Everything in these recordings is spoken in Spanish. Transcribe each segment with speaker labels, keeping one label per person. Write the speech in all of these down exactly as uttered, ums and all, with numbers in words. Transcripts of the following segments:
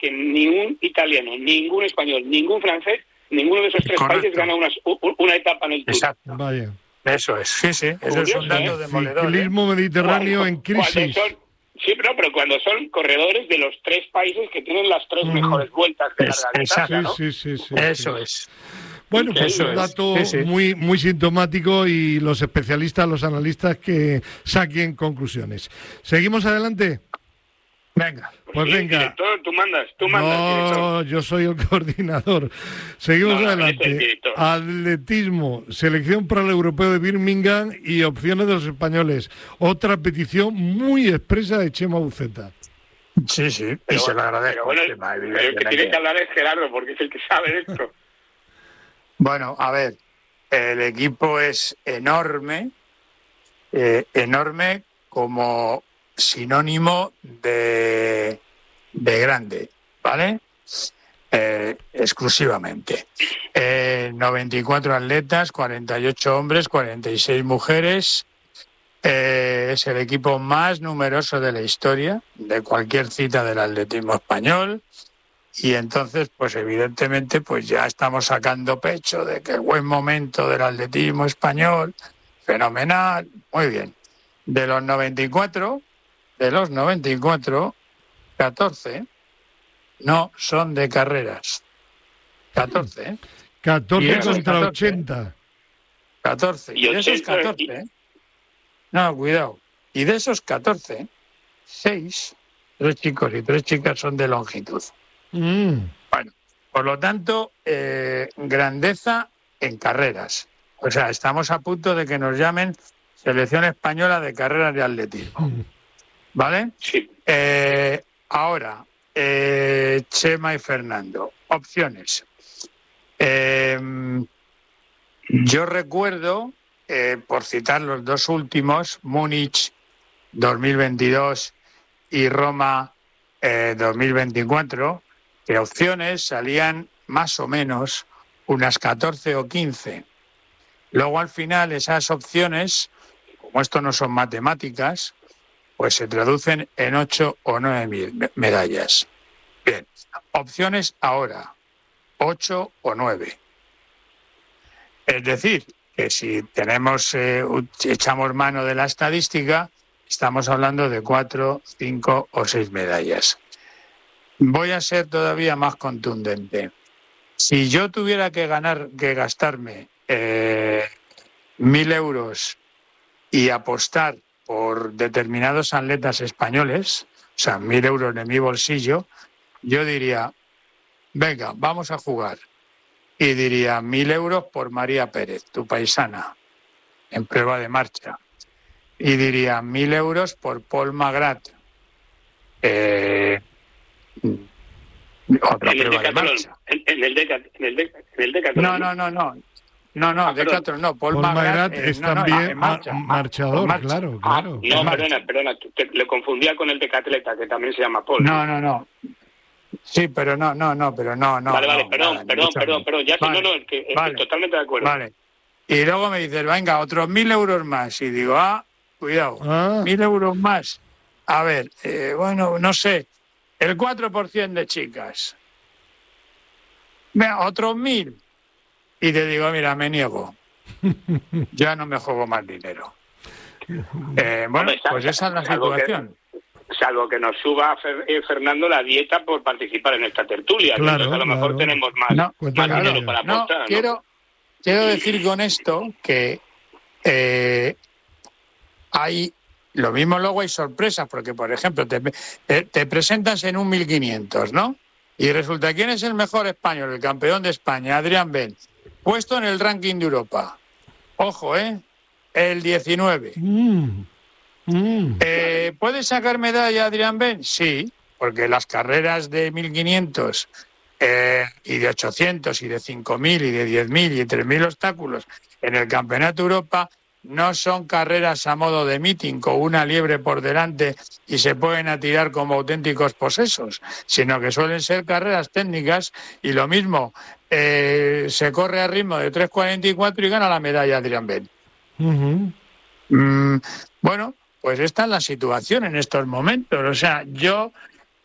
Speaker 1: que ningún italiano, ningún español, ningún francés, ninguno de esos tres Correcto. países gana una, una etapa en el Tour.
Speaker 2: Exacto.
Speaker 3: Vaya.
Speaker 2: Eso es, sí, sí, eso Curioso, es un dato
Speaker 1: ¿eh?
Speaker 2: demoledor.
Speaker 3: Ciclismo mediterráneo en crisis.
Speaker 1: Son, sí, pero, pero cuando son corredores de los tres países que tienen las tres mm. mejores vueltas de
Speaker 2: es,
Speaker 1: larga distancia, ¿no?
Speaker 3: Sí, sí, sí, sí,
Speaker 2: eso
Speaker 3: sí.
Speaker 2: es.
Speaker 3: Bueno, pues
Speaker 2: Eso
Speaker 3: un dato
Speaker 2: es. Sí, sí.
Speaker 3: muy muy sintomático y los especialistas, los analistas que saquen conclusiones. ¿Seguimos adelante?
Speaker 2: Venga.
Speaker 1: Pues sí, venga. Director, tú mandas, tú mandas.
Speaker 3: No,
Speaker 1: director.
Speaker 3: Yo soy el coordinador. Seguimos
Speaker 1: no, no,
Speaker 3: adelante. Atletismo, selección para el europeo de Birmingham y opciones de los españoles. Otra petición muy expresa de Chema Uceta.
Speaker 2: Sí, sí,
Speaker 1: pero
Speaker 2: y se lo agradezco.
Speaker 1: Pero, bueno, Chema, pero el que tiene que hablar es Gerardo, porque es el que sabe de esto.
Speaker 2: Bueno, a ver, el equipo es enorme, eh, enorme como sinónimo de, de grande, ¿vale? Eh, exclusivamente. Eh, noventa y cuatro atletas, cuarenta y ocho hombres, cuarenta y seis mujeres. Eh, es el equipo más numeroso de la historia de cualquier cita del atletismo español. Y entonces, pues evidentemente, pues ya estamos sacando pecho de que el buen momento del atletismo español, fenomenal, muy bien. De los noventa y cuatro, de los noventa y cuatro, catorce no son de carreras. catorce, ¿eh?
Speaker 3: catorce contra
Speaker 2: catorce,
Speaker 3: ochenta.
Speaker 2: catorce. Y de esos catorce, no, cuidado. Y de esos catorce, seis, tres chicos y tres chicas son de longitud.
Speaker 3: Mm.
Speaker 2: Bueno, por lo tanto, eh, grandeza en carreras. O sea, estamos a punto de que nos llamen Selección Española de Carreras de Atletismo. ¿Vale?
Speaker 1: Sí.
Speaker 2: Eh, ahora, eh, Chema y Fernando, opciones. Eh, yo recuerdo, eh, por citar los dos últimos, Múnich dos mil veintidós y Roma eh, dos mil veinticuatro, que opciones salían más o menos unas catorce o quince. Luego al final esas opciones, como esto no son matemáticas, pues se traducen en ocho o nueve medallas. Bien, opciones ahora, ocho o nueve. Es decir, que si tenemos, eh, echamos mano de la estadística, estamos hablando de cuatro, cinco o seis medallas. Voy a ser todavía más contundente. Si yo tuviera que ganar, que gastarme eh, mil euros y apostar por determinados atletas españoles, o sea, mil euros de mi bolsillo, yo diría, venga, vamos a jugar. Y diría, mil euros por María Pérez, tu paisana, en prueba de marcha. Y diría, mil euros por Paul Magrat, eh, otra
Speaker 1: en el
Speaker 2: prueba de marcha.
Speaker 1: En, en el Decathlon. En el Decathlon. En el Decathlon.
Speaker 2: No, no, no, no. No, no,
Speaker 1: ah,
Speaker 2: Decathlon no. Paul,
Speaker 3: Paul
Speaker 2: Magrat,
Speaker 3: Magrat
Speaker 2: eh,
Speaker 3: es
Speaker 2: no,
Speaker 3: también
Speaker 2: no, marcha,
Speaker 3: mar- marchador,
Speaker 2: marcha.
Speaker 3: claro,
Speaker 1: Ah,
Speaker 3: claro.
Speaker 1: no, perdona, perdona, te, le confundía con el decatleta, que también se llama Paul.
Speaker 2: No, no, no. Sí, pero no, no, no, pero no, no.
Speaker 1: Vale, vale,
Speaker 2: no,
Speaker 1: perdón,
Speaker 2: nada,
Speaker 1: perdón, perdón, perdón, ya
Speaker 2: vale,
Speaker 1: sí, no, no, que,
Speaker 2: vale,
Speaker 1: estoy totalmente de acuerdo.
Speaker 2: Vale. Y luego me dices, venga, otros mil euros más. Y digo, ah, cuidado,
Speaker 3: Ah.
Speaker 2: mil euros más. A ver, eh, bueno, no sé, el cuatro por ciento de chicas. Venga, otros mil. Y te digo, mira, me niego. Ya no me juego más dinero. Eh, bueno,
Speaker 1: Hombre,
Speaker 2: pues esa es la
Speaker 1: salvo
Speaker 2: situación.
Speaker 1: Que, salvo que nos suba Fer, eh, Fernando la dieta por participar en esta tertulia.
Speaker 3: Claro,
Speaker 1: Entonces a lo
Speaker 3: claro.
Speaker 1: mejor tenemos más,
Speaker 2: No,
Speaker 1: más
Speaker 3: claro.
Speaker 1: dinero para
Speaker 2: No,
Speaker 1: apostar. ¿no?
Speaker 2: quiero, quiero decir con esto que eh, hay, lo mismo luego hay sorpresas, porque por ejemplo te, te, te presentas en un mil quinientos, ¿no? Y resulta, ¿quién es el mejor español? El campeón de España, Adrián Ben, puesto en el ranking de Europa. Ojo, ¿eh? El diecinueve.
Speaker 3: Mm. Mm.
Speaker 2: Eh, ¿Puede sacar medalla Adrián Ben? Sí, porque las carreras de mil quinientos eh, y de ochocientos y de cinco mil y de diez mil y de tres mil obstáculos en el Campeonato Europa no son carreras a modo de meeting con una liebre por delante y se pueden atirar como auténticos posesos, sino que suelen ser carreras técnicas y lo mismo, eh, se corre a ritmo de tres cuarenta y cuatro y gana la medalla Adrián Ben.
Speaker 3: Uh-huh.
Speaker 2: Mm, bueno, pues esta es la situación en estos momentos. O sea, yo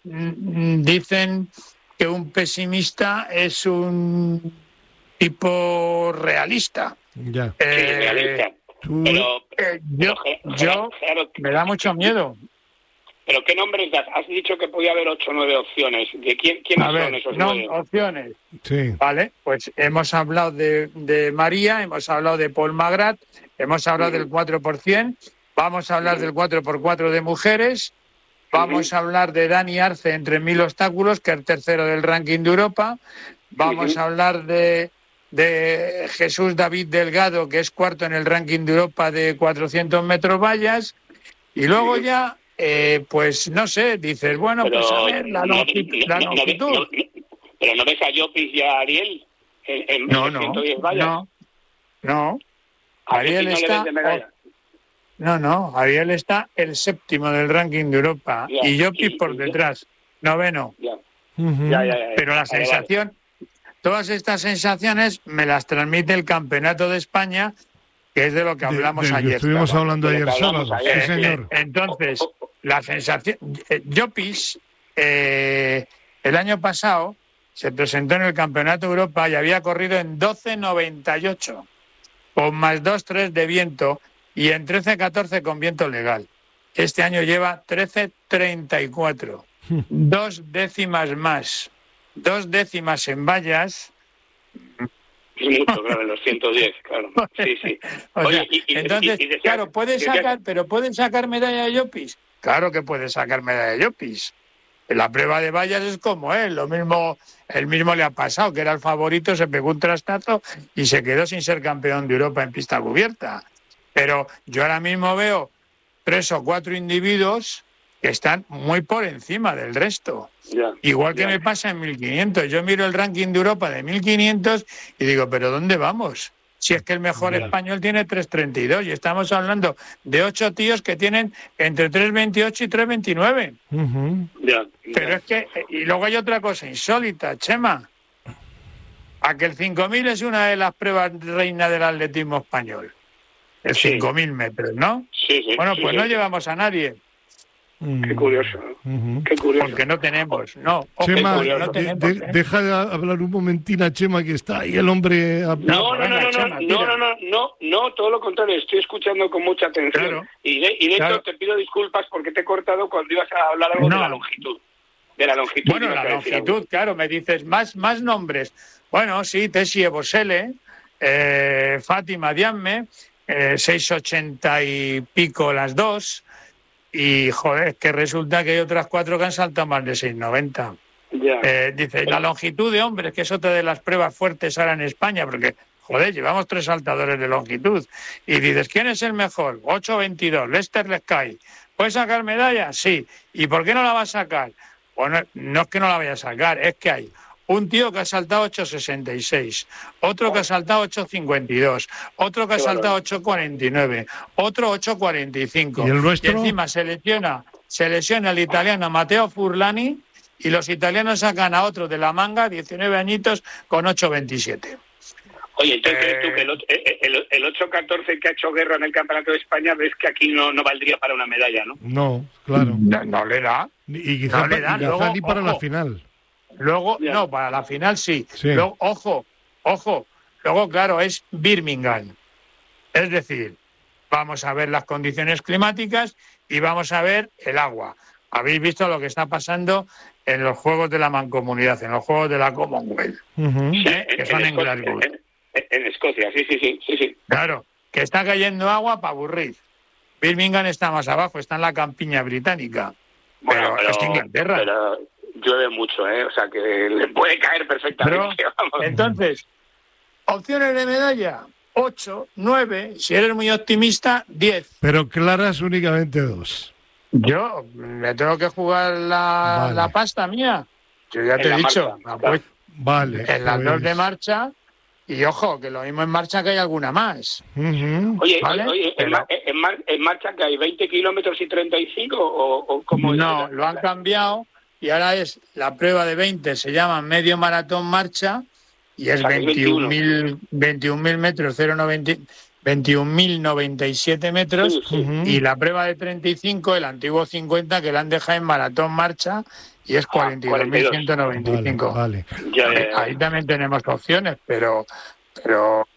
Speaker 2: mm, dicen que un pesimista es un tipo realista.
Speaker 3: Ya.
Speaker 1: Sí,
Speaker 2: Eh,
Speaker 1: realista.
Speaker 3: Tú-
Speaker 1: Pero,
Speaker 2: eh, yo,
Speaker 1: pero,
Speaker 2: yo
Speaker 1: Gerardo,
Speaker 2: me da mucho miedo.
Speaker 1: ¿pero qué nombres das? Has dicho que podía haber ocho o nueve opciones. ¿De quién, quiénes
Speaker 2: A ver,
Speaker 1: son esos
Speaker 2: no,
Speaker 1: nueve?
Speaker 2: opciones.
Speaker 3: Sí.
Speaker 2: Vale, pues hemos hablado de, de María, hemos hablado de Paul Magrat, hemos hablado
Speaker 1: Ujú.
Speaker 2: del cuatro por ciento, vamos a hablar
Speaker 1: Ujú.
Speaker 2: del cuatro por cuatro de mujeres, vamos
Speaker 1: Ujú.
Speaker 2: a hablar de Dani Arce en tres mil obstáculos, que es tercero del ranking de Europa, vamos
Speaker 1: Ujú.
Speaker 2: a hablar de, de Jesús David Delgado, que es cuarto en el ranking de Europa de cuatrocientos metros vallas, y luego
Speaker 1: Ujú.
Speaker 2: ya, eh, pues no sé, dices, bueno,
Speaker 1: Pero
Speaker 2: pues a ver, la,
Speaker 1: no,
Speaker 2: longitud,
Speaker 1: no,
Speaker 2: la
Speaker 1: no, no,
Speaker 2: longitud.
Speaker 1: no, no, pero no ves a Llopis y a Ariel en, en, en
Speaker 2: No,
Speaker 1: los
Speaker 2: no,
Speaker 1: ciento diez vallas.
Speaker 2: no, no.
Speaker 1: ¿A
Speaker 2: Ariel
Speaker 1: Llopis no le
Speaker 2: está,
Speaker 1: ves de medalla?
Speaker 2: no, no, Ariel está el séptimo del ranking de Europa
Speaker 1: Ya,
Speaker 2: y Llopis
Speaker 1: y-
Speaker 2: por
Speaker 1: y-
Speaker 2: detrás, noveno.
Speaker 1: Ya,
Speaker 3: Ujú.
Speaker 1: ya, ya, ya.
Speaker 2: Pero la
Speaker 1: Vale, vale.
Speaker 2: sensación, todas estas sensaciones me las transmite el Campeonato de España, que es de lo que
Speaker 3: De-
Speaker 2: hablamos
Speaker 3: del que
Speaker 2: ayer.
Speaker 3: estuvimos
Speaker 2: Claro.
Speaker 3: hablando
Speaker 1: de lo
Speaker 3: ayer
Speaker 1: que hablamos
Speaker 3: sábado.
Speaker 1: ayer,
Speaker 3: Sí, señor.
Speaker 2: Entonces,
Speaker 1: Oh, oh,
Speaker 2: la sensación, eh, Llopis eh, el año pasado se presentó en el Campeonato de Europa y había corrido en doce noventa y ocho, con más dos tres de viento y en trece catorce con viento legal. Este año lleva trece treinta y cuatro, dos décimas más, dos décimas en vallas.
Speaker 1: Es mucho, claro, en los ciento diez, claro. Sí, sí.
Speaker 2: O
Speaker 1: Oye,
Speaker 2: sea,
Speaker 1: y- y-
Speaker 2: entonces,
Speaker 1: y- y decías-
Speaker 2: claro, puede
Speaker 1: decías-
Speaker 2: sacar, pero pueden sacar medalla de Llopis. Claro que puede sacar medalla de Llopis. En la prueba de vallas es como él, lo mismo, el mismo le ha pasado, que era el favorito, se pegó un trastazo y se quedó sin ser campeón de Europa en pista cubierta. Pero yo ahora mismo veo tres o cuatro individuos que están muy por encima del resto.
Speaker 1: Ya,
Speaker 2: Igual que
Speaker 1: ya.
Speaker 2: me pasa en mil quinientos. Yo miro el ranking de Europa de mil quinientos y digo, ¿pero dónde vamos? Si es que el mejor
Speaker 3: Ya.
Speaker 2: español tiene tres treinta y dos y estamos hablando de ocho tíos que tienen entre tres veintiocho y tres veintinueve.
Speaker 3: Ujú.
Speaker 1: Ya,
Speaker 2: Pero
Speaker 1: ya.
Speaker 2: es que, y luego hay otra cosa insólita, Chema, a que el cinco mil es una de las pruebas reina del atletismo español. El
Speaker 1: Sí.
Speaker 2: cinco mil metros, ¿no?
Speaker 1: Sí, sí,
Speaker 2: Bueno,
Speaker 1: sí,
Speaker 2: pues
Speaker 1: sí.
Speaker 2: no llevamos a nadie,
Speaker 1: Qué curioso, ¿no?
Speaker 3: Ujú.
Speaker 1: Qué curioso.
Speaker 2: porque no tenemos, no. ojo,
Speaker 3: Chema,
Speaker 2: porque no
Speaker 3: de-
Speaker 2: tenemos,
Speaker 3: de-
Speaker 2: ¿eh?
Speaker 3: deja de hablar un momentín a Chema, que está ahí el hombre. a-
Speaker 1: No, no,
Speaker 2: venga,
Speaker 1: no, no,
Speaker 2: Chema,
Speaker 1: no,
Speaker 2: tira.
Speaker 1: no, no, no, no, no, todo lo contrario, estoy escuchando con mucha atención.
Speaker 2: Claro.
Speaker 1: Y de, y de
Speaker 2: Claro.
Speaker 1: hecho te pido disculpas porque te he cortado cuando ibas a hablar algo
Speaker 2: No.
Speaker 1: de la longitud. De la longitud.
Speaker 2: Bueno,
Speaker 1: ibas
Speaker 2: la
Speaker 1: a decir algo.
Speaker 2: longitud, claro, me dices, más, más nombres. Bueno, sí, Tessie Ebosele, eh, Fátima Dianme, eh, seis ochenta y pico las dos, y joder, es que resulta que hay otras cuatro que han saltado más de seis noventa.
Speaker 1: Ya.
Speaker 2: Eh, dice, la longitud de hombres, que es otra de las pruebas fuertes ahora en España, porque, joder, llevamos tres saltadores de longitud. Y dices, ¿quién es el mejor? ocho veintidós, Lester Lescay. ¿Puede sacar medalla? Sí. ¿Y por qué no la va a sacar? Bueno, no es que no la vaya a sacar, es que hay un tío que ha saltado ocho sesenta y seis, otro que ha saltado ocho cincuenta y dos, otro que ha
Speaker 1: Qué
Speaker 2: saltado
Speaker 1: valor.
Speaker 2: ocho cuarenta y nueve, otro ocho cuarenta y cinco.
Speaker 3: ¿Y el nuestro?
Speaker 2: Y encima se lesiona, se lesiona el italiano Matteo Furlani y los italianos sacan a otro de la manga, diecinueve añitos, con ocho veintisiete.
Speaker 1: Oye, entonces
Speaker 2: Eh,
Speaker 1: crees tú que el, ocho- el, el, el ocho catorce que ha hecho guerra en el Campeonato de España ves que aquí no, no valdría para una medalla, ¿no?
Speaker 3: No, claro.
Speaker 2: No, no le da.
Speaker 3: Y quizá,
Speaker 2: No le
Speaker 3: pa-
Speaker 2: dan,
Speaker 3: y quizá
Speaker 2: luego,
Speaker 3: ni para la
Speaker 2: ojo.
Speaker 3: final.
Speaker 2: Luego,
Speaker 1: Ya.
Speaker 2: no, para la final sí.
Speaker 3: Sí.
Speaker 2: Luego, ojo, ojo. Luego, claro, es Birmingham. Es decir, vamos a ver las condiciones climáticas y vamos a ver el agua. Habéis visto lo que está pasando en los Juegos de la Mancomunidad, en los Juegos de la Commonwealth,
Speaker 3: Ujú.
Speaker 2: ¿eh? que son en
Speaker 1: Escocia,
Speaker 2: Glasgow.
Speaker 1: en- en- en Escocia, sí, sí, sí, sí, sí.
Speaker 2: Claro, que está cayendo agua para aburrir. Birmingham está más abajo, está en la campiña británica. Pero, es Inglaterra.
Speaker 1: pero llueve mucho, ¿eh? O sea, que le puede caer perfectamente. vamos.
Speaker 2: Entonces, opciones de medalla, ocho, nueve, si eres muy optimista, diez.
Speaker 3: Pero claras únicamente dos.
Speaker 2: Yo me tengo que jugar la,
Speaker 3: Vale.
Speaker 2: la pasta mía. Yo ya
Speaker 1: En
Speaker 2: te he
Speaker 1: la
Speaker 2: dicho,
Speaker 1: marcha,
Speaker 2: me
Speaker 1: claro.
Speaker 2: apuesto
Speaker 3: Vale.
Speaker 2: en las
Speaker 3: pues-
Speaker 2: dos de marcha y ojo, que lo mismo en marcha que hay alguna más.
Speaker 3: Ujú.
Speaker 1: Oye,
Speaker 2: ¿Vale?
Speaker 1: oye, ¿en,
Speaker 2: Pero-
Speaker 1: ma- en mar- en marcha que hay veinte kilómetros y treinta y cinco o, o cómo es?
Speaker 2: No, lo han cambiado y ahora es la prueba de veinte, se llama medio maratón marcha y es
Speaker 1: O sea, que es
Speaker 2: veintiún mil metros, cero noventa veintiún mil noventa y siete metros,
Speaker 1: Sí, sí.
Speaker 2: uh-huh. y la prueba de treinta y cinco, el antiguo cincuenta, que la han dejado en maratón marcha, y es cuarenta y dos mil ciento noventa y cinco.
Speaker 3: Vale,
Speaker 1: vale. Ya, ya, ya.
Speaker 2: Ahí también tenemos opciones, pero pero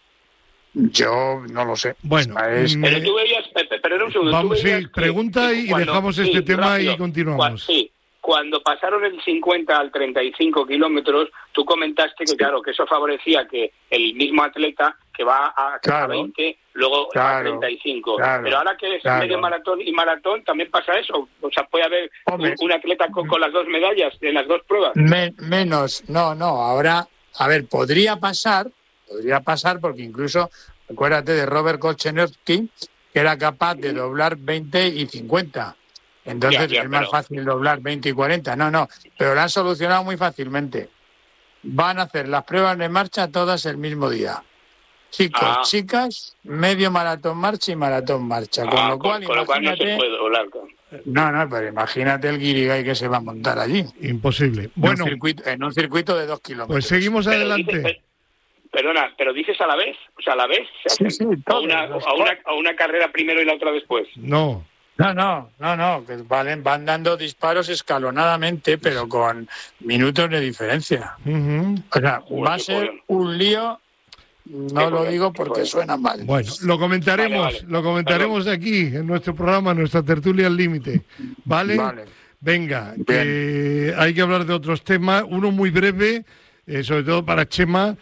Speaker 2: yo no lo sé.
Speaker 3: Bueno,
Speaker 2: o sea, es...
Speaker 3: me...
Speaker 1: pero tú veías, pero era un segundo,
Speaker 3: vamos,
Speaker 1: tú veías
Speaker 3: sí, pregunta y
Speaker 1: cuando,
Speaker 3: dejamos este
Speaker 1: sí,
Speaker 3: tema
Speaker 1: rápido,
Speaker 3: y continuamos.
Speaker 1: Cuando, sí, cuando pasaron el cincuenta al treinta y cinco kilómetros, tú comentaste que claro, que eso favorecía que el mismo atleta que va a, claro, a veinte, luego claro, a treinta y cinco. Claro, pero ahora que es claro. medio maratón y maratón, también pasa eso. O sea, puede haber un, un atleta con, con las dos medallas en las dos pruebas.
Speaker 2: Men, menos, no, no, ahora, a ver, podría pasar, podría pasar porque incluso, acuérdate de Robert Kochenowski, que era capaz de doblar veinte y cincuenta. Entonces ya, ya, es más pero... fácil doblar veinte y cuarenta. No, no, pero lo han solucionado muy fácilmente. Van a hacer las pruebas de marcha todas el mismo día. Chicos, ah. chicas, medio maratón marcha y maratón marcha. Con ah, lo cual,
Speaker 1: con, con
Speaker 2: imagínate...
Speaker 1: lo cual no se puede volar.
Speaker 2: No, no, pero imagínate el guirigay que se va a montar allí.
Speaker 3: Imposible. Bueno,
Speaker 2: en un circuito, en un circuito de dos kilómetros.
Speaker 3: Pues seguimos
Speaker 1: pero
Speaker 3: adelante.
Speaker 1: Dices, perdona, pero dices a la vez, o sea, a la vez,
Speaker 2: sí, sí,
Speaker 1: a, una, a, una, a una carrera primero y la otra después.
Speaker 3: No.
Speaker 2: No, no, no, no, que valen, van dando disparos escalonadamente, pero con minutos de diferencia. Uh-huh. O sea, Uy, va a ser bueno. un lío, no lo digo porque suena mal.
Speaker 3: Bueno, lo comentaremos, vale, vale. lo comentaremos Perdón. aquí, en nuestro programa, en nuestra tertulia al límite. ¿Vale? Vale. Venga, que hay que hablar de otros temas, uno muy breve, eh, sobre todo para Chema.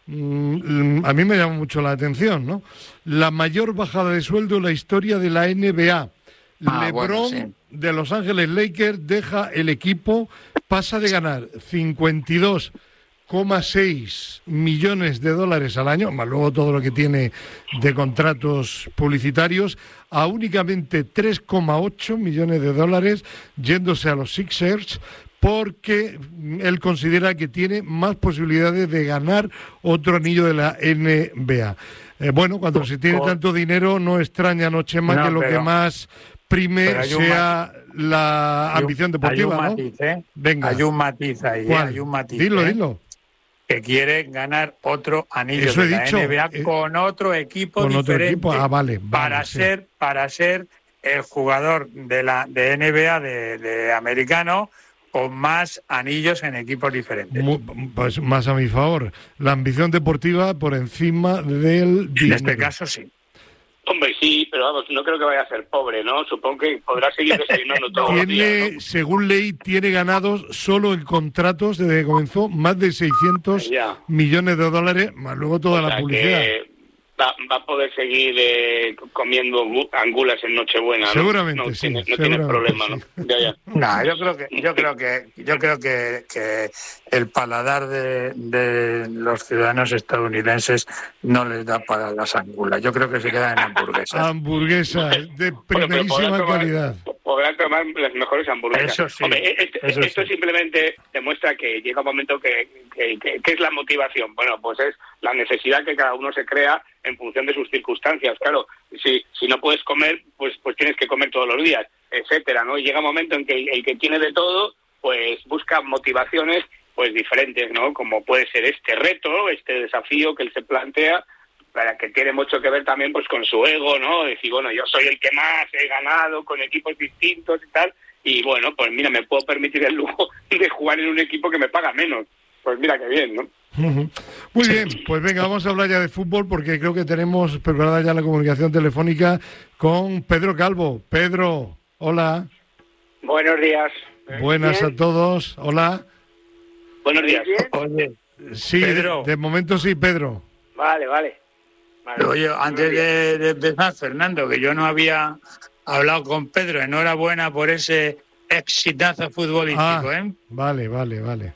Speaker 3: Mm, a mí me llama mucho la atención, ¿no? La mayor bajada de sueldo en la historia de la N B A. Ah, LeBron bueno, sí. de Los Ángeles Lakers deja el equipo, pasa de ganar cincuenta y dos coma seis millones de dólares al año, más luego todo lo que tiene de contratos publicitarios, a únicamente tres coma ocho millones de dólares, yéndose a los Sixers, porque él considera que tiene más posibilidades de ganar otro anillo de la N B A. Eh, bueno, cuando se tiene tanto dinero, no extraña, no, Chema, no, que lo pero... que más prime sea la hay ambición deportiva,
Speaker 2: hay un
Speaker 3: ¿no?
Speaker 2: Matiz, ¿eh?
Speaker 3: Venga.
Speaker 2: Hay un matiz ahí, ¿eh? Hay un matiz.
Speaker 3: Dilo,
Speaker 2: ¿eh?
Speaker 3: dilo.
Speaker 2: Que quiere ganar otro anillo
Speaker 3: Eso
Speaker 2: de
Speaker 3: he
Speaker 2: la
Speaker 3: dicho.
Speaker 2: N B A eh, con otro equipo
Speaker 3: con
Speaker 2: diferente.
Speaker 3: Otro equipo. Ah, vale, vale,
Speaker 2: para
Speaker 3: sí.
Speaker 2: ser para ser el jugador de la de N B A de, de americano con más anillos en equipos diferentes.
Speaker 3: Muy, pues más a mi favor. La ambición deportiva por encima del dinero.
Speaker 2: En este caso sí.
Speaker 1: Hombre, sí, pero vamos, no creo que vaya a ser pobre, ¿no? Supongo que podrá seguir desayunando todo
Speaker 3: tiene,
Speaker 1: el día, ¿no?
Speaker 3: Según ley, tiene ganados solo en contratos, desde que comenzó, más de seiscientos ya. millones de dólares, más luego toda o sea la publicidad.
Speaker 1: Que va, va a poder seguir eh, comiendo angulas en Nochebuena, ¿no?
Speaker 3: Seguramente,
Speaker 1: no,
Speaker 3: sí.
Speaker 1: Tiene, no
Speaker 3: seguramente,
Speaker 1: tiene problema,
Speaker 3: sí.
Speaker 1: ¿no? Ya, ya.
Speaker 2: No, yo creo que, yo creo que, yo creo que, que el paladar de, de los ciudadanos estadounidenses no les da para las angulas. Yo creo que se quedan en hamburguesas.
Speaker 3: Hamburguesas de primerísima bueno, calidad.
Speaker 1: Podrán tomar las mejores hamburguesas.
Speaker 2: Eso sí.
Speaker 1: Hombre, esto,
Speaker 2: eso
Speaker 1: esto
Speaker 2: sí.
Speaker 1: simplemente demuestra que llega un momento que, que, que, que es la motivación. Bueno, pues es la necesidad que cada uno se crea en función de sus circunstancias. Claro, si si no puedes comer, pues pues tienes que comer todos los días, etcétera, ¿no? Y llega un momento en que el, el que tiene de todo, pues busca motivaciones pues diferentes, ¿no? Como puede ser este reto, este desafío que él se plantea, para que tiene mucho que ver también pues con su ego, ¿no? Decir, bueno, yo soy el que más he ganado con equipos distintos y tal, y bueno, pues mira, me puedo permitir el lujo de jugar en un equipo que me paga menos. Pues mira qué bien, ¿no?
Speaker 3: Uh-huh. Muy bien, pues venga, vamos a hablar ya de fútbol porque creo que tenemos preparada ya la comunicación telefónica con Pedro Calvo. Pedro, hola.
Speaker 4: Buenos días.
Speaker 3: Buenas
Speaker 4: ¿Bien?
Speaker 3: a todos, hola.
Speaker 1: Buenos días.
Speaker 2: Oye,
Speaker 3: sí,
Speaker 2: Pedro.
Speaker 3: De, de momento sí, Pedro.
Speaker 4: Vale, vale. vale.
Speaker 2: Oye, antes de, de empezar, Fernando, que yo no había hablado con Pedro, enhorabuena por ese exitazo futbolístico,
Speaker 3: ah,
Speaker 2: ¿eh?
Speaker 3: Vale, vale, vale.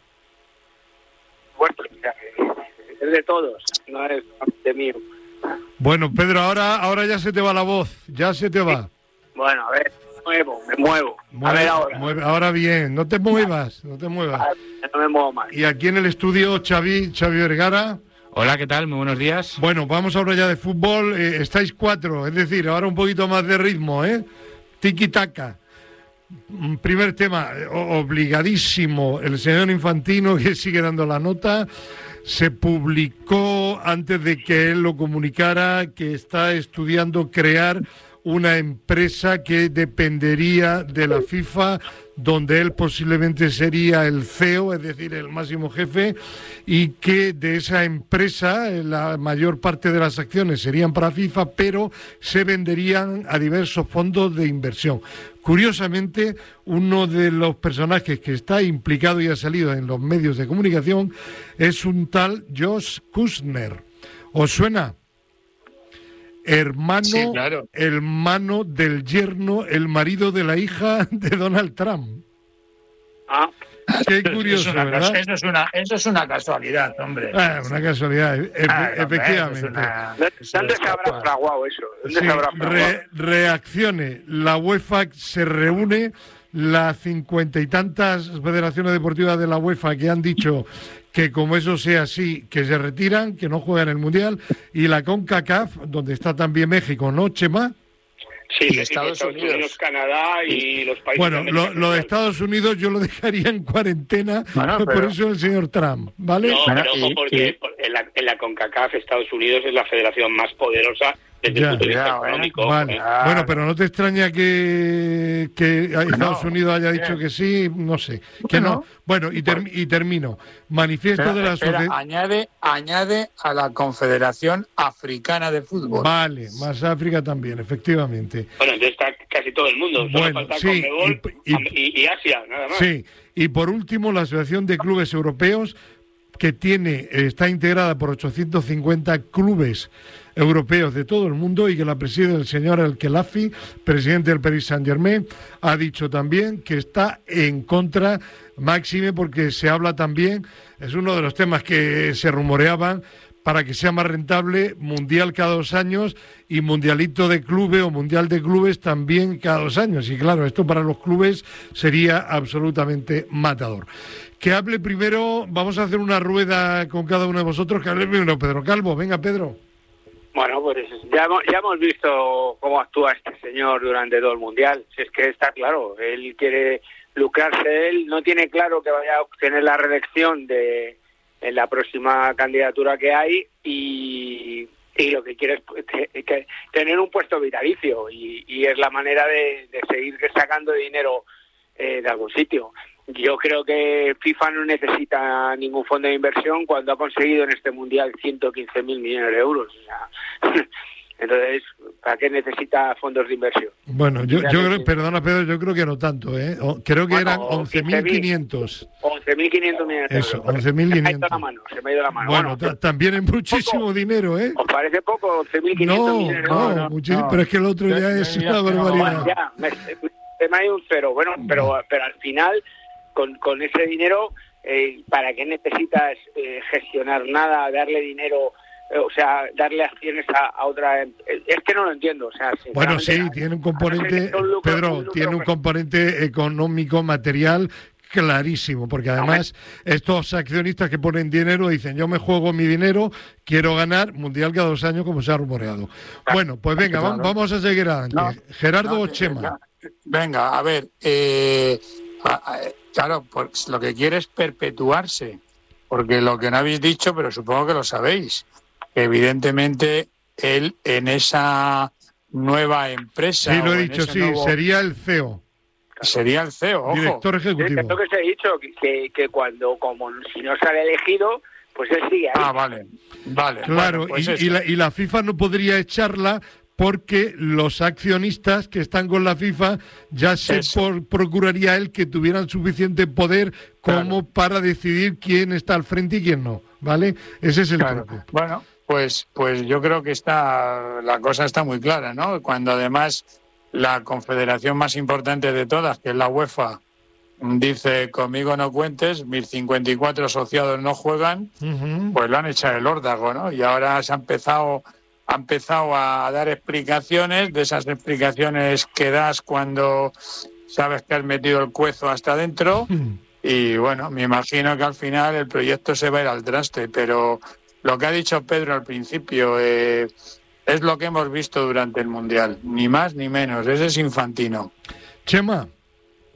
Speaker 4: Bueno, es de todos, no es de mío.
Speaker 3: Bueno, Pedro, ahora ahora ya se te va la voz, ya se te va.
Speaker 4: Bueno, a ver, me muevo, me muevo.
Speaker 3: Mueve,
Speaker 4: a ver ahora.
Speaker 3: Mueve, ahora bien, no te muevas, no te muevas.
Speaker 4: No me muevo más.
Speaker 3: Y aquí en el estudio, Xavi, Xavi Vergara.
Speaker 5: Hola, ¿qué tal? Muy buenos días.
Speaker 3: Bueno, vamos a hablar ya de fútbol. Eh, estáis cuatro, es decir, ahora un poquito más de ritmo, ¿eh? Tiki-taka. primer tema, obligadísimo, el señor Infantino, que sigue dando la nota. Se publicó antes de que él lo comunicara que está estudiando crear una empresa que dependería de la FIFA, donde él posiblemente sería el C E O, es decir, el máximo jefe, y que de esa empresa la mayor parte de las acciones serían para FIFA, pero se venderían a diversos fondos de inversión. Curiosamente, uno de los personajes que está implicado y ha salido en los medios de comunicación es un tal Josh Kushner. ¿Os suena? Hermano,
Speaker 2: sí, claro.
Speaker 3: hermano del yerno, el marido de la hija de Donald Trump.
Speaker 4: Ah.
Speaker 3: Qué curioso,
Speaker 2: eso es una,
Speaker 3: ¿verdad?
Speaker 2: Eso es, una, eso es una casualidad, hombre.
Speaker 3: Ah, una casualidad, e
Speaker 2: ah,
Speaker 3: efectivamente.
Speaker 2: Hombre, una,
Speaker 4: ¿Dónde se habrá fraguado eso? ¿Dónde
Speaker 3: sí,
Speaker 4: se habrá fraguado?
Speaker 3: Re, reacciones. La UEFA se reúne, las cincuenta y tantas federaciones deportivas de la UEFA que han dicho que como eso sea así, que se retiran, que no juegan el Mundial, y la CONCACAF, donde está también México, ¿no, Chema?
Speaker 1: Sí,
Speaker 2: y
Speaker 1: sí,
Speaker 2: Estados,
Speaker 1: Estados Unidos.
Speaker 2: Unidos,
Speaker 1: Canadá y los países.
Speaker 3: Bueno, lo, lo de Estados Unidos yo lo dejaría en cuarentena, bueno, pero... por eso el señor Trump, ¿vale?
Speaker 1: No,
Speaker 2: bueno,
Speaker 1: pero ojo,
Speaker 2: y,
Speaker 1: porque y... en, la, en la CONCACAF Estados Unidos es la federación más poderosa desde
Speaker 3: ya,
Speaker 1: el punto de vista
Speaker 2: ya,
Speaker 1: económico.
Speaker 3: Vale.
Speaker 1: ¿eh?
Speaker 3: Bueno, pero no te extraña que, que Estados
Speaker 2: no,
Speaker 3: Unidos haya
Speaker 2: bien.
Speaker 3: dicho que sí, no sé, que no. Bueno, y, ter y termino. Manifiesto
Speaker 2: espera,
Speaker 3: de la
Speaker 2: espera,
Speaker 3: sociedad.
Speaker 2: añade, añade a la Confederación Africana de Fútbol.
Speaker 3: Vale, más África también, efectivamente.
Speaker 1: Bueno, entonces está casi todo el mundo. Solo
Speaker 3: Bueno,
Speaker 1: falta
Speaker 3: sí,
Speaker 1: Conmebol
Speaker 3: y,
Speaker 1: y, y Asia, nada más.
Speaker 3: Sí, y por último, la Asociación de Clubes Europeos, que tiene está integrada por ochocientos cincuenta clubes europeos de todo el mundo y que la preside el señor El-Khelafi, presidente del Paris Saint-Germain, ha dicho también que está en contra, máxime, porque se habla también, es uno de los temas que se rumoreaban, para que sea más rentable, mundial cada dos años y mundialito de clubes o mundial de clubes también cada dos años. Y claro, esto para los clubes sería absolutamente matador. Que hable primero, vamos a hacer una rueda con cada uno de vosotros, que hable primero Pedro Calvo. Venga, Pedro.
Speaker 4: Bueno, pues ya hemos, ya hemos visto cómo actúa este señor durante todo el Mundial. Si es que está claro, él quiere lucrarse, él no tiene claro que vaya a obtener la reelección de en la próxima candidatura que hay y, y lo que quiere es que, que tener un puesto vitalicio y, y es la manera de, de seguir sacando dinero eh, de algún sitio. Yo creo que FIFA no necesita ningún fondo de inversión cuando ha conseguido en este Mundial ciento quince mil millones de euros. O sea, entonces, ¿para qué necesita fondos de inversión?
Speaker 3: Bueno, yo, yo creo, perdona Pedro, yo creo que no tanto, ¿eh? Creo que bueno, eran once mil quinientos.
Speaker 4: once mil quinientos millones de euros.
Speaker 3: Eso, once mil quinientos. Se me ha ido la
Speaker 4: mano, se me ha ido la mano.
Speaker 3: Bueno, bueno también es muchísimo
Speaker 4: poco.
Speaker 3: dinero, ¿eh?
Speaker 4: ¿Os parece poco? once mil quinientos
Speaker 3: no,
Speaker 4: millones de
Speaker 3: no,
Speaker 4: euros.
Speaker 3: No, muchísimo, no, pero es que el otro ya, ya es una barbaridad.
Speaker 4: Bueno, ya, me, se me ha ido un cero. Bueno, pero, pero al final, con, con ese dinero, eh, ¿para qué necesitas eh, gestionar nada, darle dinero... O sea, darle acciones a, a otra... Es que no lo entiendo. O sea,
Speaker 3: bueno, sí, tiene un componente, un lucro, Pedro, un tiene un componente económico, material clarísimo, porque además estos accionistas que ponen dinero dicen, yo me juego mi dinero, quiero ganar Mundial cada dos años, como se ha rumoreado. Bueno, pues venga, claro. vamos a seguir adelante. No, Gerardo no, o Chema.
Speaker 2: Venga, venga, a ver, eh, a, a, claro, pues lo que quiere es perpetuarse, porque lo que no habéis dicho, pero supongo que lo sabéis, evidentemente él en esa nueva empresa...
Speaker 3: Sí, lo he dicho, sí, nuevo... sería el C E O.
Speaker 2: Sería el C E O, ojo.
Speaker 3: Director ejecutivo.
Speaker 4: Es lo que os he dicho, que, que cuando, como si no sale elegido, pues él sigue ahí.
Speaker 2: Ah, vale, vale.
Speaker 3: Claro,
Speaker 2: bueno, pues
Speaker 3: y, y, la, y la FIFA no podría echarla porque los accionistas que están con la FIFA ya se por, procuraría él que tuvieran suficiente poder como claro. para decidir quién está al frente y quién no, ¿vale? Ese es el
Speaker 2: claro.
Speaker 3: truco.
Speaker 2: Bueno, pues, pues yo creo que está, la cosa está muy clara, ¿no? Cuando además la confederación más importante de todas, que es la UEFA, dice, conmigo no cuentes, mis cincuenta y cuatro asociados no juegan, uh-huh. pues lo han echado el órdago, ¿no? Y ahora se ha empezado... ha empezado a dar explicaciones, de esas explicaciones que das cuando sabes que has metido el cuezo hasta adentro y bueno, me imagino que al final el proyecto se va a ir al traste, pero lo que ha dicho Pedro al principio eh, es lo que hemos visto durante el Mundial, ni más ni menos, ese es Infantino.
Speaker 3: Chema.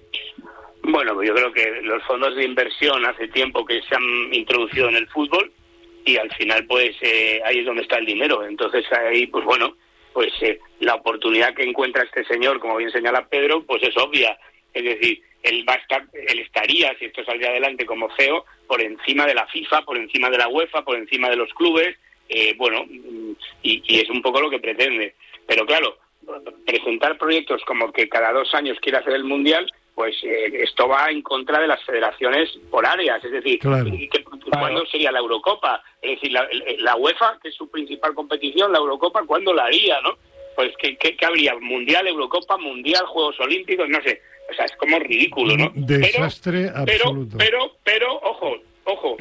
Speaker 1: Bueno, yo creo que los fondos de inversión hace tiempo que se han introducido en el fútbol y al final pues eh, ahí es donde está el dinero. Entonces ahí pues bueno, pues eh, la oportunidad que encuentra este señor, como bien señala Pedro, pues es obvia. Es decir, él va a estar, él estaría, si esto saldría adelante como C E O, por encima de la FIFA, por encima de la UEFA, por encima de los clubes, eh, bueno, y, y es un poco lo que pretende. Pero claro, presentar proyectos como que cada dos años quiere hacer el Mundial, pues eh, esto va en contra de las federaciones por áreas, es decir,
Speaker 3: claro.
Speaker 1: que, que, ¿cuándo sería la Eurocopa? Es decir, la, la UEFA, que es su principal competición, la Eurocopa, ¿cuándo la haría, no? Pues, ¿qué, qué, qué habría? ¿Mundial, Eurocopa, Mundial, Juegos Olímpicos? No sé, o sea, es como ridículo, ¿no?
Speaker 3: Desastre
Speaker 1: pero,
Speaker 3: absoluto.
Speaker 1: Pero, pero, pero, ojo, ojo,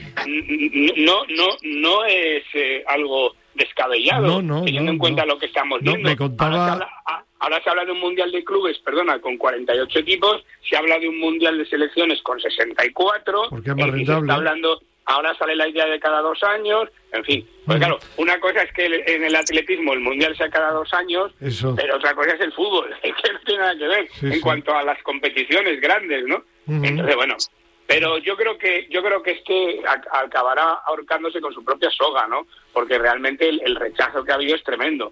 Speaker 1: no, no, no es eh, algo descabellado,
Speaker 3: no, no,
Speaker 1: teniendo
Speaker 3: no,
Speaker 1: en cuenta
Speaker 3: no.
Speaker 1: lo que estamos
Speaker 3: no,
Speaker 1: viendo.
Speaker 3: Me contaba...
Speaker 1: Ahora se, habla, ahora se habla de un mundial de clubes, perdona, con cuarenta y ocho equipos, se habla de un mundial de selecciones con sesenta y cuatro,
Speaker 3: porque es más
Speaker 1: eh,
Speaker 3: rentable.
Speaker 1: se está hablando, ahora sale la idea de cada dos años, en fin. Pues claro, una cosa es que en el atletismo el mundial sea cada dos años,
Speaker 3: Eso.
Speaker 1: pero otra cosa es el fútbol, es que no tiene nada que ver
Speaker 3: Sí,
Speaker 1: en
Speaker 3: sí.
Speaker 1: cuanto a las competiciones grandes, ¿no?
Speaker 3: Uh-huh.
Speaker 1: Entonces, bueno, pero yo creo que yo creo que este a- acabará ahorcándose con su propia soga, ¿no? Porque realmente el, el rechazo que ha habido es tremendo.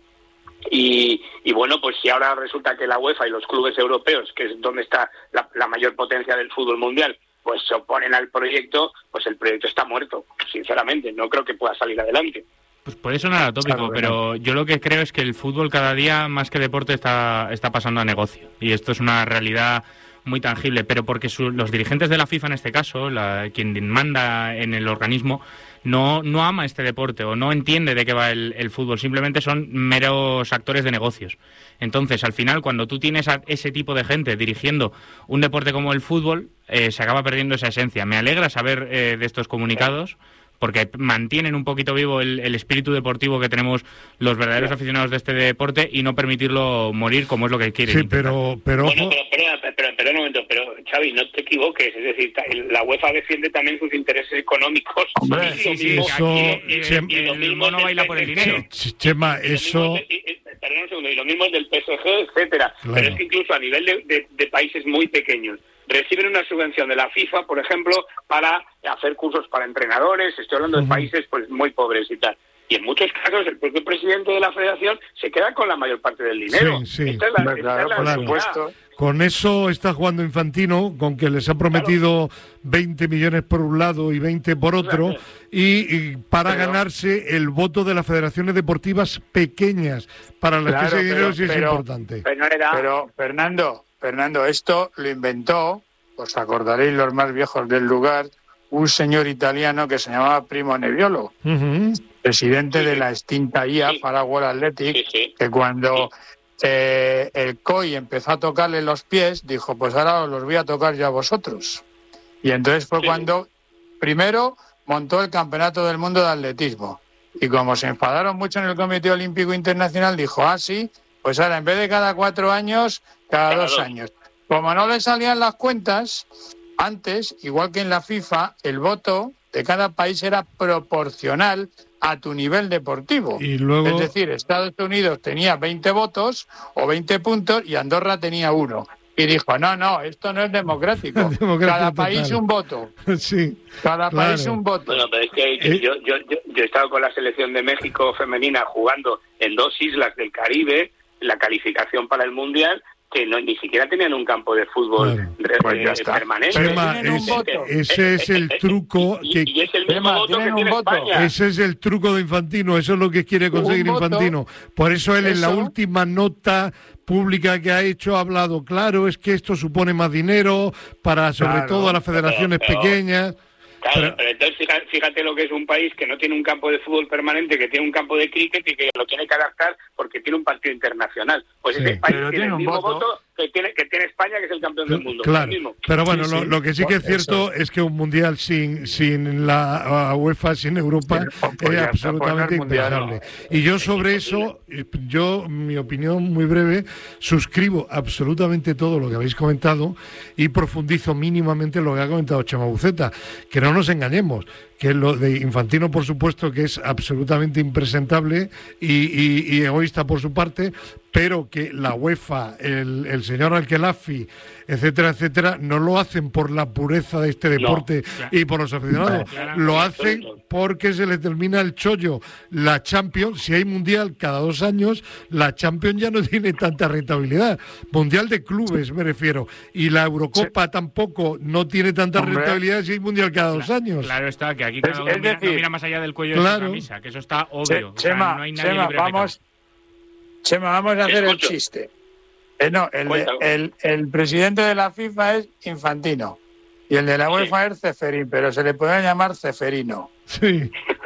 Speaker 1: Y, y bueno, pues si ahora resulta que la UEFA y los clubes europeos, que es donde está la, la mayor potencia del fútbol mundial, pues se oponen al proyecto, pues el proyecto está muerto, sinceramente, no creo que pueda salir adelante.
Speaker 5: Pues puede sonar atópico,
Speaker 2: Claro,
Speaker 5: pero yo lo que creo es que el fútbol cada día, más que deporte, está, está pasando a negocio. Y esto es una realidad muy tangible, pero porque su, los dirigentes de la FIFA, en este caso, la, quien manda en el organismo, no, no ama este deporte o no entiende de qué va el, el fútbol, simplemente son meros actores de negocios. Entonces, al final, cuando tú tienes a ese tipo de gente dirigiendo un deporte como el fútbol, eh, se acaba perdiendo esa esencia. Me alegra saber eh, de estos comunicados, porque mantienen un poquito vivo el, el espíritu deportivo que tenemos los verdaderos aficionados de este deporte y no permitirlo morir como es lo que quieren.
Speaker 3: Sí, pero, pero
Speaker 1: Bueno,
Speaker 3: ojo.
Speaker 1: pero, pero, pero, pero un momento, pero Xavi, no te equivoques, es decir, la UEFA defiende también sus intereses económicos.
Speaker 2: Hombre,
Speaker 1: y lo
Speaker 3: sí,
Speaker 1: mismo-
Speaker 3: eso-
Speaker 1: y- y-
Speaker 3: Chem-
Speaker 1: y lo
Speaker 5: el
Speaker 1: mismo
Speaker 5: mono
Speaker 1: del
Speaker 5: baila por el
Speaker 1: P S G.
Speaker 5: dinero.
Speaker 3: Ch- Chema,
Speaker 1: Y lo mismo
Speaker 3: eso...
Speaker 1: es del- y- y- perdón un segundo, y lo mismo es del P S G, etcétera.
Speaker 3: Claro.
Speaker 1: Pero es que incluso a nivel de, de, de países muy pequeños reciben una subvención de la FIFA, por ejemplo, para hacer cursos para entrenadores. Estoy hablando de
Speaker 3: Ujú.
Speaker 1: países pues muy pobres y tal. Y en muchos casos el propio presidente de la federación se queda con la mayor parte del dinero.
Speaker 3: Sí, sí.
Speaker 1: Esta es la,
Speaker 2: Hombre,
Speaker 1: esta
Speaker 2: claro,
Speaker 1: es la
Speaker 2: por
Speaker 1: realidad.
Speaker 2: supuesto.
Speaker 3: Con eso está jugando Infantino, con que les ha prometido veinte millones por un lado y veinte por otro,
Speaker 1: Claro.
Speaker 3: y, y para
Speaker 2: Pero-
Speaker 3: ganarse el voto de las federaciones deportivas pequeñas, para las
Speaker 2: Claro,
Speaker 3: que ese dinero
Speaker 2: pero-
Speaker 3: sí es
Speaker 2: pero-
Speaker 3: importante.
Speaker 4: Pero no le da.
Speaker 2: Pero, Fernando, Fernando, esto lo inventó, os acordaréis los más viejos del lugar, un señor italiano que se llamaba Primo Nebbiolo,
Speaker 3: Ujú.
Speaker 2: presidente
Speaker 1: Sí,
Speaker 2: de
Speaker 1: sí.
Speaker 2: la extinta I A,
Speaker 1: Sí.
Speaker 2: Paraguay Athletic,
Speaker 1: Sí, sí.
Speaker 2: que cuando eh, el C O I empezó a tocarle los pies, dijo, pues ahora os los voy a tocar yo a vosotros. Y entonces fue
Speaker 1: Sí.
Speaker 2: cuando, primero, montó el Campeonato del Mundo de Atletismo. Y como se enfadaron mucho en el Comité Olímpico Internacional, dijo, ah, sí, pues ahora en vez de cada cuatro años, cada,
Speaker 1: Cada
Speaker 2: dos
Speaker 1: dos.
Speaker 2: años. Como no le salían las cuentas, antes, igual que en la FIFA, el voto de cada país era proporcional a tu nivel deportivo.
Speaker 3: Y luego...
Speaker 2: Es decir, Estados Unidos tenía veinte votos o veinte puntos y Andorra tenía uno. Y dijo, no, no, esto no es democrático.
Speaker 3: Democracia
Speaker 2: Cada
Speaker 3: total.
Speaker 2: país un voto.
Speaker 3: sí,
Speaker 2: Cada
Speaker 3: Claro.
Speaker 2: país un voto.
Speaker 1: Bueno, pero es que
Speaker 3: Eh.
Speaker 1: yo, yo, yo, yo he estado con la selección de México femenina jugando en dos islas del Caribe, la calificación para el Mundial, que no, ni siquiera tenían un campo de fútbol
Speaker 3: Claro.
Speaker 1: re-
Speaker 2: Pues ya
Speaker 1: eh,
Speaker 2: está.
Speaker 1: permanente.
Speaker 3: Chema,
Speaker 2: tienen un
Speaker 3: es-
Speaker 2: voto.
Speaker 3: ese es el truco
Speaker 1: y,
Speaker 3: que...
Speaker 1: y es el mismo
Speaker 2: Chema,
Speaker 1: voto que
Speaker 2: tienen un
Speaker 1: tiene
Speaker 2: voto.
Speaker 1: España.
Speaker 3: Ese es el truco de Infantino, eso es lo que quiere conseguir
Speaker 2: Un voto.
Speaker 3: Infantino. Por eso él en la
Speaker 2: Eso.
Speaker 3: última nota pública que ha hecho ha hablado, claro, es que esto supone más dinero para sobre
Speaker 2: Claro.
Speaker 3: todo a las federaciones
Speaker 1: Pero- pero-
Speaker 3: pequeñas.
Speaker 1: Claro,
Speaker 3: Pero-
Speaker 1: pero, entonces fíjate, fíjate lo que es un país que no tiene un campo de fútbol permanente, que tiene un campo de cricket y que lo tiene que adaptar porque tiene un partido internacional. Pues
Speaker 3: Sí.
Speaker 1: ese país
Speaker 2: Pero
Speaker 1: tiene
Speaker 2: tiene
Speaker 1: el
Speaker 2: un
Speaker 1: mismo
Speaker 2: voto.
Speaker 1: voto que tiene, que tiene España, que es el campeón del mundo.
Speaker 3: Claro,
Speaker 1: El mismo.
Speaker 3: pero bueno,
Speaker 2: Sí,
Speaker 3: lo,
Speaker 2: sí.
Speaker 3: lo que sí que es
Speaker 2: Por eso.
Speaker 3: cierto es que un mundial sin sin la uh, UEFA, sin Europa,
Speaker 2: Sí, pues
Speaker 3: es
Speaker 2: ya está,
Speaker 3: absolutamente
Speaker 2: pues no es mundial,
Speaker 3: impensable. Y yo sobre eso, yo, mi opinión muy breve, suscribo absolutamente todo lo que habéis comentado y profundizo mínimamente en lo que ha comentado Chema Buceta, que no nos engañemos, que lo de Infantino, por supuesto, que es absolutamente impresentable y, y- y egoísta por su parte, pero que la UEFA, el, el señor Al-Khelafi, etcétera, etcétera, no lo hacen por la pureza de este deporte no, y por los aficionados, no, lo hacen porque se les termina el chollo. La Champions, si hay mundial cada dos años, la Champions ya no tiene tanta rentabilidad. Mundial de clubes me refiero, y la Eurocopa sí. tampoco no tiene tanta Hombre. rentabilidad si hay mundial cada dos años.
Speaker 5: Claro está, que aquí cada uno mira, no mira más allá del cuello claro. de su camisa, que eso está obvio.
Speaker 2: Che, Chema, o sea, no hay nadie Chema, vamos, Chema, vamos a hacer Escucho. el chiste. Eh, no, el, de, el, el presidente de la FIFA es Infantino y el de la UEFA sí. es Ceferín, pero se le puede llamar Ceferino.
Speaker 3: Sí.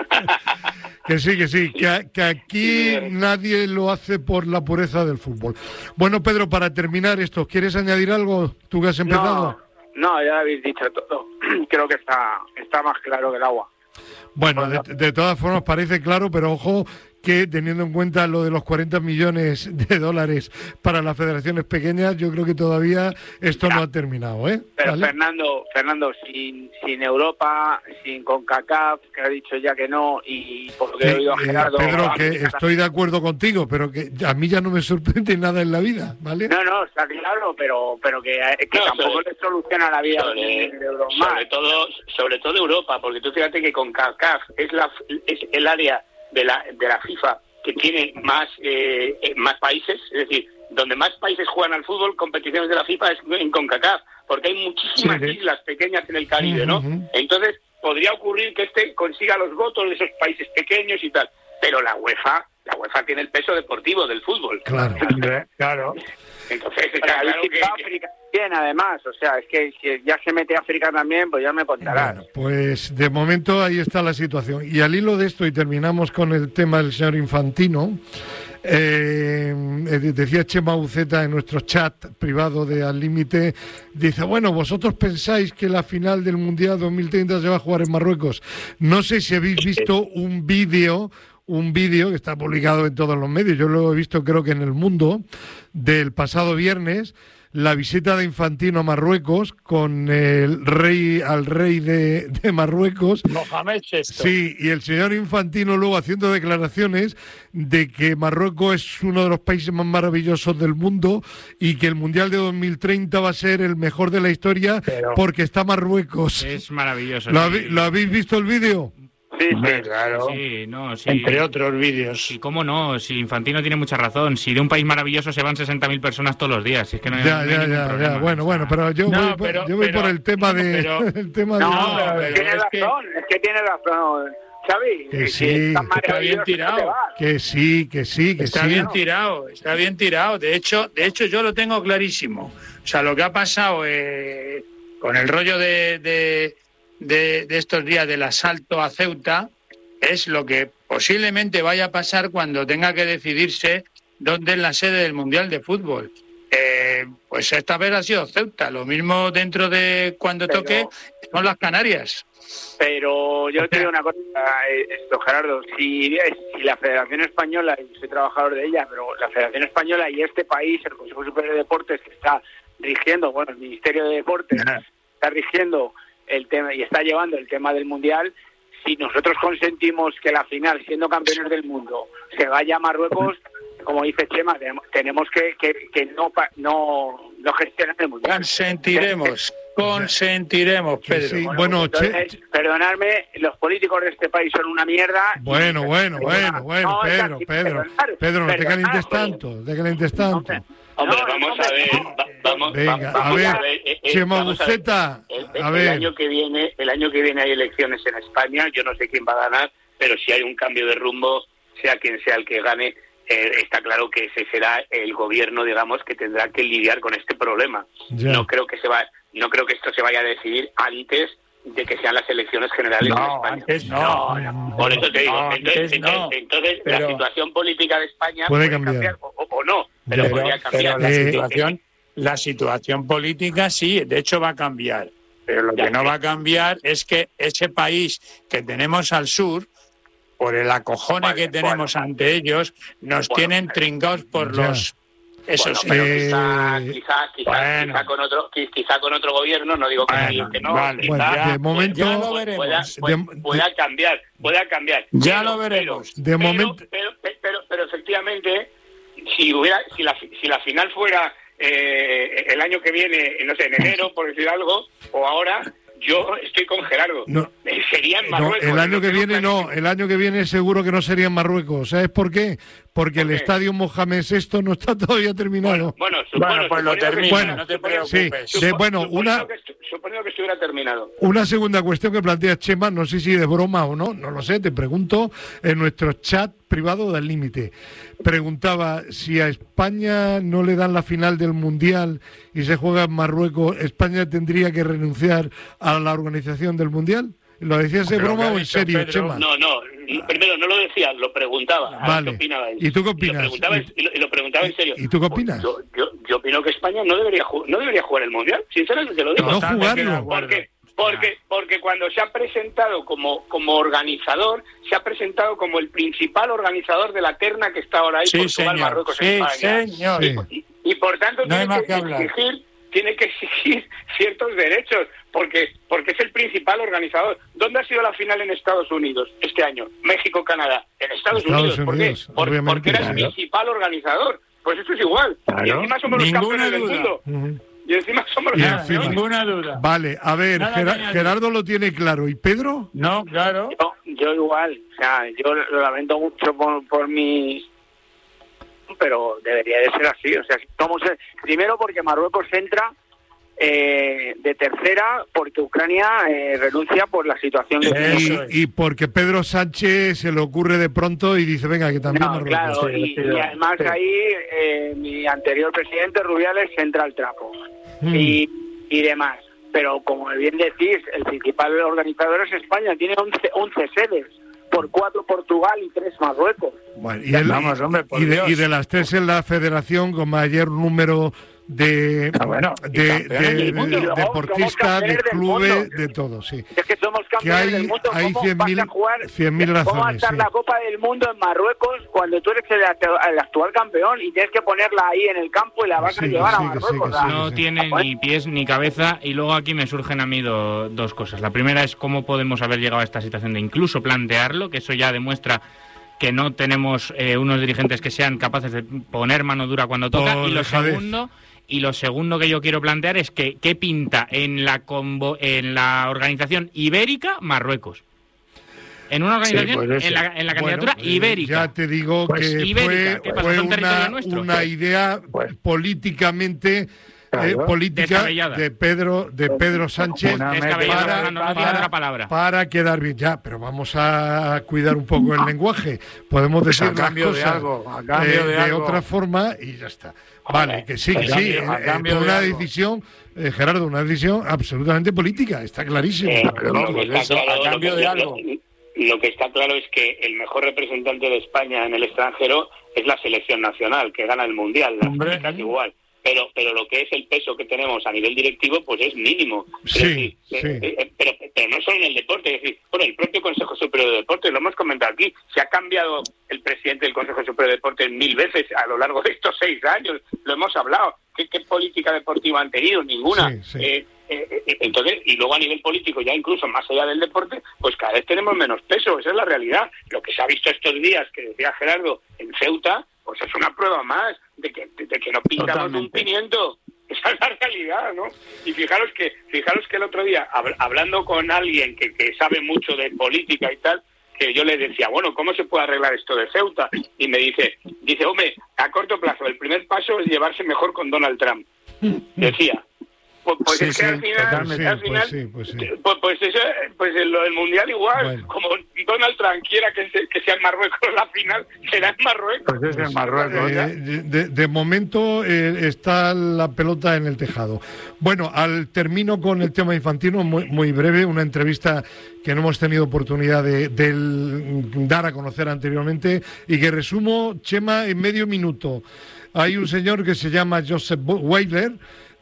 Speaker 3: Que sí, que sí, que, que aquí nadie lo hace por la pureza del fútbol. Bueno, Pedro, para terminar esto, ¿quieres añadir algo? ¿Tú que has empezado?
Speaker 4: No, no, ya habéis dicho todo. Creo que está, está más claro que el agua.
Speaker 3: Bueno, de, de todas formas parece claro, pero ojo que teniendo en cuenta lo de los cuarenta millones de dólares para las federaciones pequeñas, yo creo que todavía esto ya. no ha terminado, ¿eh?
Speaker 4: Pero
Speaker 3: ¿Vale?
Speaker 4: Fernando, Fernando, sin sin Europa, sin CONCACAF, que ha dicho ya que no, y por lo que
Speaker 3: sí,
Speaker 4: he oído a Gerardo...
Speaker 3: Eh, Pedro, que estoy de acudo contigo, pero que a mí ya no me sorprende nada en la vida, ¿vale?
Speaker 4: No, no, está claro, pero pero que, que no, tampoco sobre, le soluciona la vida
Speaker 1: sobre,
Speaker 4: de euros más.
Speaker 1: Sobre todo, sobre todo Europa, porque tú fíjate que CONCACAF es, la, es el área de la de la FIFA que tiene más eh, más países, es decir, donde más países juegan al fútbol, competiciones de la FIFA es en CONCACAF, porque hay muchísimas sí, sí. islas pequeñas en el Caribe, ¿no? Uh-huh. Entonces, podría ocurrir que este consiga los votos de esos países pequeños y tal, pero la UEFA, la UEFA tiene el peso deportivo del fútbol.
Speaker 3: Claro,
Speaker 2: claro.
Speaker 4: Entonces, está claro que África bien, además, o sea, es que si ya se mete África también, pues ya me contarás.
Speaker 3: Bueno, pues de momento ahí está la situación. Y al hilo de esto, y terminamos con el tema del señor Infantino, eh, decía Chema Uceta en nuestro chat privado de Al Límite, dice, bueno, vosotros pensáis que la final del Mundial dos mil treinta se va a jugar en Marruecos. No sé si habéis visto un vídeo... un vídeo que está publicado en todos los medios, yo lo he visto creo que en El Mundo, del pasado viernes, la visita de Infantino a Marruecos con el rey, al rey de, de Marruecos.
Speaker 2: Mohamed sexto.
Speaker 3: Sí, y el señor Infantino luego haciendo declaraciones de que Marruecos es uno de los países más maravillosos del mundo y que el Mundial de dos mil treinta va a ser el mejor de la historia Pero... porque está Marruecos.
Speaker 5: Es maravilloso.
Speaker 3: ¿Lo,
Speaker 5: sí.
Speaker 3: habéis, ¿Lo habéis visto el vídeo?
Speaker 4: Sí, sí,
Speaker 2: claro.
Speaker 5: Sí, no, sí.
Speaker 2: Entre otros vídeos.
Speaker 5: Y cómo no, si Infantino tiene mucha razón. Si de un país maravilloso se van sesenta mil personas todos los días. Si es que no hay,
Speaker 3: ya,
Speaker 5: no hay
Speaker 3: ya,
Speaker 5: ningún
Speaker 3: ya,
Speaker 5: problema.
Speaker 3: ya. Bueno, bueno, pero yo
Speaker 2: no,
Speaker 3: voy,
Speaker 2: pero,
Speaker 3: yo voy
Speaker 2: pero,
Speaker 3: por el tema
Speaker 2: no,
Speaker 3: de...
Speaker 2: Pero,
Speaker 3: el tema
Speaker 4: no,
Speaker 3: de...
Speaker 4: pero, pero tiene razón, que, es que tiene razón, Xavi.
Speaker 3: Que sí,
Speaker 2: está, está bien tirado.
Speaker 3: Que sí, que sí, que
Speaker 2: está
Speaker 3: sí.
Speaker 2: Está bien tirado, está bien tirado. De hecho, de hecho yo lo tengo clarísimo. O sea, lo que ha pasado eh, con el rollo de, de, de, de estos días del asalto a Ceuta... es lo que posiblemente vaya a pasar cuando tenga que decidirse dónde es la sede del Mundial de Fútbol. Eh, pues esta vez ha sido Ceuta, lo mismo dentro de cuando pero, toque son las Canarias.
Speaker 4: Pero yo te digo una cosa, esto Gerardo, si, si la Federación Española, y soy trabajador de ella, pero la Federación Española y este país, el Consejo Superior de Deportes que está rigiendo, bueno, el Ministerio de Deportes yeah. está rigiendo el tema y está llevando el tema del Mundial. Si nosotros consentimos que la final, siendo campeones del mundo, se vaya a Marruecos, como dice Chema, tenemos que, que, que no, no, no gestionar el mundial.
Speaker 2: Consentiremos, consentiremos, Pedro. Sí,
Speaker 3: bueno, bueno
Speaker 4: entonces, che... perdonadme, los políticos de este país son una mierda.
Speaker 3: Bueno, y... bueno, bueno, bueno, no, Pedro, Pedro, perdonar, Pedro, no te calientes tanto, no te calientes tanto.
Speaker 1: Hombre, no, vamos a ver, va, vamos,
Speaker 3: Venga,
Speaker 1: vamos
Speaker 3: a ver,
Speaker 1: a ver, eh,
Speaker 3: Chema
Speaker 1: vamos a ver. El, el,
Speaker 3: a ver.
Speaker 1: El año que viene, el año que viene hay elecciones en España, yo no sé quién va a ganar, pero si hay un cambio de rumbo, sea quien sea el que gane, eh, está claro que ese será el gobierno, digamos, que tendrá que lidiar con este problema. Ya. No creo que se va, no creo que esto se vaya a decidir antes de que sean las elecciones generales
Speaker 2: no,
Speaker 1: en España.
Speaker 2: Antes no, no,
Speaker 1: no, por eso te digo,
Speaker 2: no,
Speaker 1: entonces,
Speaker 2: antes no,
Speaker 1: entonces
Speaker 2: pero...
Speaker 1: la situación política de España
Speaker 3: puede,
Speaker 1: puede
Speaker 3: cambiar,
Speaker 1: cambiar o, o no, pero,
Speaker 2: pero
Speaker 1: podría cambiar.
Speaker 2: Pero la eh, situación, la situación política sí, de hecho va a cambiar, pero lo ya que no va a cambiar es que ese país que tenemos al sur, por el acojone vale, que tenemos bueno, ante ellos, nos bueno, tienen trincados por ya. los... Eso
Speaker 1: bueno,
Speaker 2: sí.
Speaker 1: Pero quizá, quizá, quizá, bueno. quizá, con otro, quizá con otro gobierno, no digo que,
Speaker 2: bueno,
Speaker 1: que no,
Speaker 2: vale.
Speaker 1: quizá,
Speaker 3: bueno, de momento
Speaker 1: ya lo veremos. Pueda, pueda, de, pueda cambiar, pueda cambiar.
Speaker 2: Ya
Speaker 1: pero,
Speaker 2: lo veremos.
Speaker 1: Pero,
Speaker 3: de
Speaker 1: pero,
Speaker 3: momento,
Speaker 1: pero, pero, pero, pero efectivamente, si hubiera, si la, si la final fuera eh, el año que viene, no sé, en enero, por decir algo, o ahora, yo estoy con Gerardo.
Speaker 3: No,
Speaker 1: sería en Marruecos.
Speaker 3: No, el año que viene no, el año que viene seguro que no sería en Marruecos. ¿Sabes por qué? Porque el estadio Mohamed sexto no está todavía terminado.
Speaker 1: Bueno, bueno,
Speaker 2: bueno pues lo termina,
Speaker 3: bueno,
Speaker 2: no te preocupes.
Speaker 3: Sí, de, bueno, una,
Speaker 1: que suponiendo que estuviera terminado.
Speaker 3: Una segunda cuestión que plantea Chema, no sé si de broma o no, no lo sé, te pregunto en nuestro chat privado del límite. Preguntaba si a España no le dan la final del Mundial y se juega en Marruecos, ¿España tendría que renunciar a la organización del Mundial? ¿Lo decías de broma o en serio, Pedro? Chema?
Speaker 1: No, no, primero no lo decía, lo preguntaba.
Speaker 3: Vale.
Speaker 1: ¿Qué opinaba él?
Speaker 3: ¿Y tú qué opinas?
Speaker 1: Y lo preguntaba, y, y lo preguntaba en serio.
Speaker 3: ¿Y tú qué opinas?
Speaker 1: Yo, yo, yo opino que España no debería no debería jugar el Mundial, sinceramente te lo digo.
Speaker 3: No jugarlo.
Speaker 1: Porque, porque, porque cuando se ha presentado como, como organizador, se ha presentado como el principal organizador de la terna que está ahora ahí,
Speaker 2: sí,
Speaker 1: Portugal,
Speaker 2: señor.
Speaker 1: Marruecos,
Speaker 2: sí,
Speaker 1: España.
Speaker 2: Señor.
Speaker 1: Sí. Y, y por tanto
Speaker 2: no
Speaker 1: tiene que,
Speaker 2: que
Speaker 1: exigir tiene que exigir ciertos derechos, porque porque es el principal organizador. ¿Dónde ha sido la final en Estados Unidos este año? México-Canadá. En Estados,
Speaker 3: Estados
Speaker 1: Unidos.
Speaker 3: Unidos.
Speaker 1: ¿Por qué? Por, porque era el
Speaker 2: claro.
Speaker 1: principal organizador. Pues esto es igual.
Speaker 2: Claro.
Speaker 1: Y encima somos los
Speaker 2: Ninguna
Speaker 1: campeones
Speaker 2: duda.
Speaker 1: del mundo.
Speaker 3: Uh-huh.
Speaker 1: Y encima somos los
Speaker 3: Y
Speaker 1: campeones.
Speaker 3: encima.
Speaker 2: Ninguna duda.
Speaker 3: Vale, a ver,
Speaker 2: Nada
Speaker 3: Ger-
Speaker 2: que añadir.
Speaker 3: Gerardo lo tiene claro. ¿Y Pedro?
Speaker 2: No, claro.
Speaker 4: Yo, yo igual, o sea, yo lo lamento mucho por, por mis... pero debería de ser así, o sea, somos el... primero porque Marruecos entra eh, de tercera, porque Ucrania eh, renuncia por la situación que tiene.
Speaker 3: Y, y porque Pedro Sánchez se le ocurre de pronto y dice, venga, que también
Speaker 4: No,
Speaker 3: Marruecos.
Speaker 4: claro,
Speaker 2: sí,
Speaker 4: y,
Speaker 2: sí,
Speaker 4: y además
Speaker 2: sí.
Speaker 4: ahí eh, mi anterior presidente Rubiales entra al trapo
Speaker 3: Mm.
Speaker 4: y, y demás. Pero como bien decís, el principal organizador es España, tiene once sedes, por cuatro Portugal y tres Marruecos.
Speaker 3: Bueno, y, el-
Speaker 2: Vamos, hombre, por
Speaker 3: y de,
Speaker 2: Dios.
Speaker 3: y de las tres en la federación con mayor número de,
Speaker 2: Ah, bueno, y
Speaker 3: de,
Speaker 2: campeones
Speaker 3: de-
Speaker 2: del mundo.
Speaker 3: de
Speaker 4: Somos
Speaker 3: deportistas, de
Speaker 4: campeones del
Speaker 3: clubes,
Speaker 4: mundo.
Speaker 3: de todo, sí.
Speaker 4: Es que somos
Speaker 3: Que
Speaker 4: campeones
Speaker 3: hay,
Speaker 4: del mundo.
Speaker 3: hay
Speaker 4: ¿Cómo
Speaker 3: cien
Speaker 4: vas
Speaker 3: mil
Speaker 4: a jugar?
Speaker 3: cien mil
Speaker 4: ¿Cómo va a
Speaker 3: razones.
Speaker 4: estar
Speaker 3: Sí.
Speaker 4: la Copa del Mundo en Marruecos cuando tú eres el, actu- el actual campeón y tienes que ponerla ahí en el campo y la vas
Speaker 3: Sí,
Speaker 4: a llevar
Speaker 3: sí,
Speaker 4: a
Speaker 3: que sí,
Speaker 4: Marruecos?
Speaker 3: que
Speaker 4: o sea,
Speaker 3: sí.
Speaker 5: No
Speaker 3: sí.
Speaker 5: tiene ni pies ni cabeza, y luego aquí me surgen a mí do- dos cosas. La primera es cómo podemos haber llegado a esta situación de incluso plantearlo, que eso ya demuestra que no tenemos eh, unos dirigentes que sean capaces de poner mano dura cuando toca.
Speaker 3: Por
Speaker 5: Y lo
Speaker 3: dejadez.
Speaker 5: segundo y lo segundo que yo quiero plantear es que qué pinta en la convo- en la organización ibérica Marruecos. En una organización,
Speaker 2: pues eso.
Speaker 5: en, la, en la
Speaker 3: Bueno,
Speaker 5: candidatura
Speaker 3: eh,
Speaker 5: ibérica.
Speaker 3: Ya te digo
Speaker 2: Pues
Speaker 3: que
Speaker 5: ibérica, ¿qué
Speaker 3: fue,
Speaker 5: pasa?
Speaker 3: fue
Speaker 5: ¿Son territorio
Speaker 3: una,
Speaker 5: nuestro?
Speaker 3: una idea
Speaker 2: Pues-
Speaker 3: políticamente
Speaker 2: Claro.
Speaker 3: eh, política
Speaker 5: Descabellada.
Speaker 3: de Pedro de Pedro Sánchez
Speaker 2: Una
Speaker 5: Descabellada,
Speaker 3: para,
Speaker 5: Fernando, no tiene
Speaker 3: para-
Speaker 5: otra palabra.
Speaker 3: para quedar bien. Ya, pero vamos a cuidar un poco el lenguaje. Podemos
Speaker 2: Pues
Speaker 3: decir
Speaker 2: a cambio
Speaker 3: las
Speaker 2: de
Speaker 3: cosas
Speaker 2: algo, a cambio
Speaker 3: eh,
Speaker 2: de algo.
Speaker 3: otra forma y ya está. Vale, que sí, que
Speaker 2: a
Speaker 3: sí.
Speaker 2: cambio- a
Speaker 3: eh,
Speaker 2: cambio
Speaker 3: eh,
Speaker 2: de
Speaker 3: una
Speaker 2: algo.
Speaker 3: decisión, eh, Gerardo, una decisión absolutamente política, está clarísimo.
Speaker 1: Eh,
Speaker 2: Pero
Speaker 1: lo,
Speaker 2: no,
Speaker 1: que
Speaker 2: pues
Speaker 1: está
Speaker 2: eso,
Speaker 1: claro,
Speaker 2: a
Speaker 1: lo
Speaker 2: cambio
Speaker 1: que-
Speaker 2: de
Speaker 1: lo-
Speaker 2: algo.
Speaker 1: lo que está claro es que el mejor representante de España en el extranjero es la selección nacional, que gana el Mundial, las
Speaker 2: Hombre.
Speaker 1: chicas igual. Pero pero lo que es el peso que tenemos a nivel directivo, pues es mínimo. Es
Speaker 3: Sí,
Speaker 1: decir,
Speaker 3: sí.
Speaker 1: eh, eh, pero, pero no solo en el deporte, es decir, bueno, el propio Consejo Superior de Deportes, lo hemos comentado aquí, se ha cambiado el presidente del Consejo Superior de Deportes mil veces a lo largo de estos seis años, lo hemos hablado. ¿Qué, qué política deportiva han tenido? Ninguna.
Speaker 3: Sí, sí.
Speaker 1: Eh, eh, eh, entonces, y luego a nivel político, ya incluso más allá del deporte, pues cada vez tenemos menos peso, esa es la realidad. Lo que se ha visto estos días, que decía Gerardo, en Ceuta, pues es una prueba más de que, de, de que no pintamos
Speaker 2: Totalmente.
Speaker 1: un pimiento. Esa es la realidad, ¿no? Y fijaros que fijaros que el otro día, hab- hablando con alguien que, que sabe mucho de política y tal, que yo le decía, bueno, ¿cómo se puede arreglar esto de Ceuta? Y me dice, dice, hombre, a corto plazo, el primer paso es llevarse mejor con Donald Trump. Decía. Pues, pues
Speaker 2: Sí,
Speaker 1: es que
Speaker 2: sí,
Speaker 1: al final,
Speaker 2: totalmente.
Speaker 1: al final
Speaker 3: Pues sí, pues sí.
Speaker 1: pues, pues eso, pues en lo del Mundial igual,
Speaker 3: Bueno.
Speaker 1: como Donald Trump quiera que, se- que sea en Marruecos la final, será en Marruecos.
Speaker 2: Pues es en Marruecos.
Speaker 3: Eh, de, de momento eh, está la pelota en el tejado. Bueno, al termino con el tema infantino, muy, muy breve, una entrevista que no hemos tenido oportunidad de, de dar a conocer anteriormente y que resumo, Chema, en medio minuto. Hay un señor que se llama Joseph Weiler,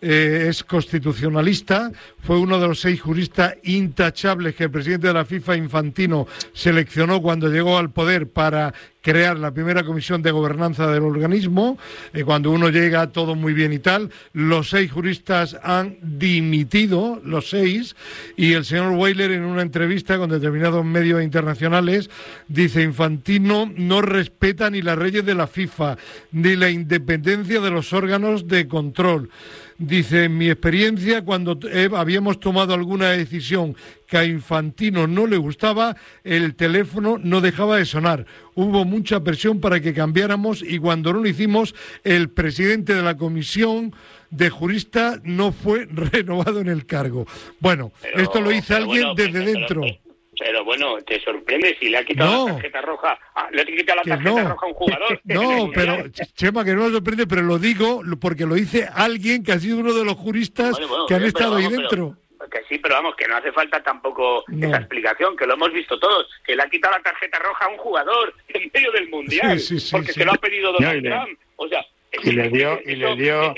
Speaker 3: eh, es constitucionalista, fue uno de los seis juristas intachables que el presidente de la FIFA, Infantino, seleccionó cuando llegó al poder para crear la primera comisión de gobernanza del organismo. Eh, cuando uno llega todo muy bien y tal, los seis juristas han dimitido, los seis, y el señor Weiler en una entrevista con determinados medios internacionales dice: Infantino no respeta ni las leyes de la FIFA ni la independencia de los órganos de control. Dice: en mi experiencia, cuando eh, habíamos tomado alguna decisión que a Infantino no le gustaba, el teléfono no dejaba de sonar. Hubo mucha presión para que cambiáramos y cuando no lo hicimos, el presidente de la comisión de juristas no fue renovado en el cargo. Bueno, pero, esto lo dice alguien bueno, desde pero, dentro.
Speaker 1: Pero, pero bueno, te sorprende si le ha quitado no, la tarjeta roja, ah, le ha quitado la tarjeta
Speaker 3: no,
Speaker 1: roja a un jugador.
Speaker 3: No, pero Chema, que no me sorprende, pero lo digo porque lo dice alguien que ha sido uno de los juristas bueno, bueno, que han estado vamos, ahí dentro.
Speaker 1: Pero, que sí, pero vamos, que no hace falta tampoco no. esa explicación, que lo hemos visto todos, que le ha quitado la tarjeta roja a un jugador en medio del Mundial, sí, sí, sí, porque sí. se lo ha pedido Donald no, Trump. O sea,
Speaker 2: y le dio, y le dio...